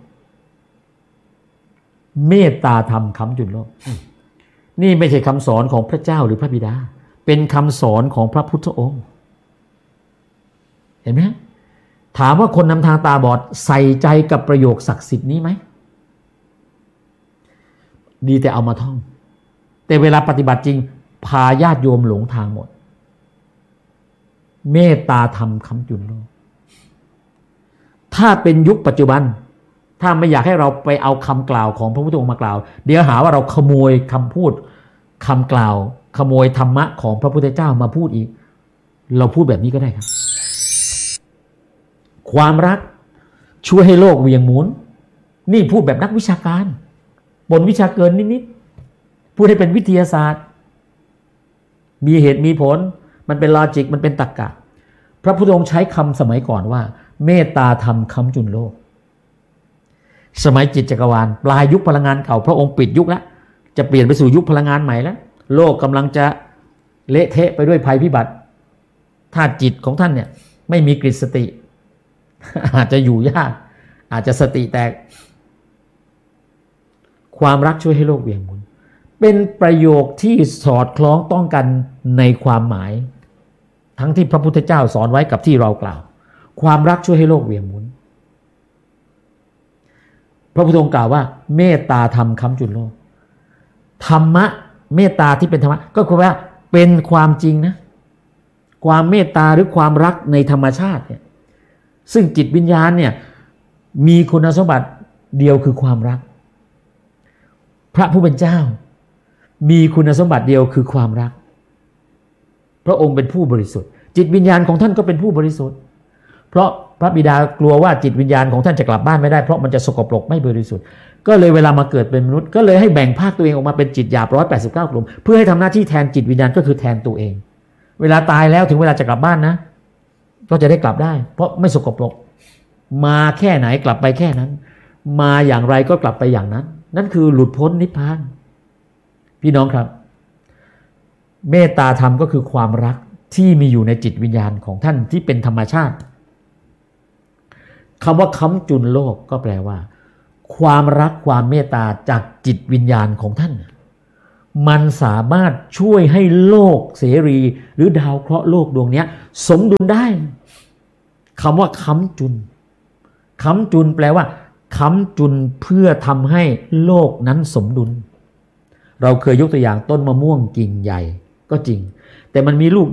เมตตาธรรมค้ำจุนโลกนี่ไม่ใช่คำสอนของพระเจ้าหรือพระบิดาเป็นคำสอนของพระพุทธองค์เห็นไหมถามว่าคนนำทางตาบอดใส่ใจกับประโยคศักดิ์สิทธิ์นี้ไหมดีแต่เอามาท่องแต่เวลาปฏิบัติจริงพาญาติโยมหลงทางหมดเมตตาธรรมค้ำจุนโลกถ้าเป็นยุคปัจจุบันถ้าไม่อยากให้เราไปเอาคำกล่าวของพระพุทธองค์มากล่าวเดี๋ยวหาว่าเราขโมยคำพูดคำกล่าวขโมยธรรมะของพระพุทธเจ้ามาพูดอีกเราพูดแบบนี้ก็ได้ครับความรักช่วยให้โลกเหวี่ยงหมุนนี่พูดแบบนักวิชาการบนวิชาเกินนิดๆพูดให้เป็นวิทยาศาสตร์มีเหตุมีผลมันเป็นลอจิกมันเป็นตรรกะพระพุทธองค์ใช้คำสมัยก่อนว่าเมตตาธรรมค้ำจุนโลกสมัยจิตจักรวาลปลายยุคพลังงานเก่าพระองค์ปิดยุคแล้วจะเปลี่ยนไปสู่ยุคพลังงานใหม่แล้วโลกกำลังจะเละเทะไปด้วยภัยพิบัติถ้าจิตของท่านเนี่ยไม่มีกฤตสติอาจจะอยู่ยากอาจจะสติแตกความรักช่วยให้โลกเหวี่ยงหมุนเป็นประโยคที่สอดคล้องต้องกันในความหมายทั้งที่พระพุทธเจ้าสอนไว้กับที่เรากล่าวความรักช่วยให้โลกเหวี่ยงหมุนพระพุทธองค์กล่าวว่าเมตตาธรรมค้ำจุนโลกธรรมะเมตตาที่เป็นธรรมะก็คือว่าเป็นความจริงนะความเมตตาหรือความรักในธรรมชาติเนี่ยซึ่งจิตวิญญาณเนี่ยมีคุณสมบัติเดียวคือความรักพระผู้เป็นเจ้ามีคุณสมบัติเดียวคือความรักพระองค์เป็นผู้บริสุทธิ์จิตวิญญาณของท่านก็เป็นผู้บริสุทธิ์เพราะพระบิดากลัวว่าจิตวิญญาณของท่านจะกลับบ้านไม่ได้เพราะมันจะสกปรกไม่บริสุทธิ์ก็เลยเวลามาเกิดเป็นมนุษย์ก็เลยให้แบ่งภาคตัวเองออกมาเป็นจิตหยาบ189กลุ่มเพื่อให้ทำหน้าที่แทนจิตวิญญาณก็คือแทนตัวเองเวลาตายแล้วถึงเวลาจะกลับบ้านนะก็จะได้กลับได้เพราะไม่สกปรกมาแค่ไหนกลับไปแค่นั้นมาอย่างไรก็กลับไปอย่างนั้นนั่นคือหลุดพ้นนิพพานพี่น้องครับเมตตาธรรมก็คือความรักที่มีอยู่ในจิตวิญญาณของท่านที่เป็นธรรมชาติคำว่าค้ำจุนโลกก็แปลว่าความรักความเมตตาจากจิตวิญญาณของท่านมันสามารถช่วยให้โลกเสรีหรือดาวเคราะห์โลกดวงนี้สมดุลได้คำว่าค้ำจุนค้ำจุนแปลว่าค้ำจุนเพื่อทำให้โลกนั้นสมดุลเราเคยยกตัวอย่างต้นมะม่วงกิ่งใหญ่ก็จริงแต่มันมีลูก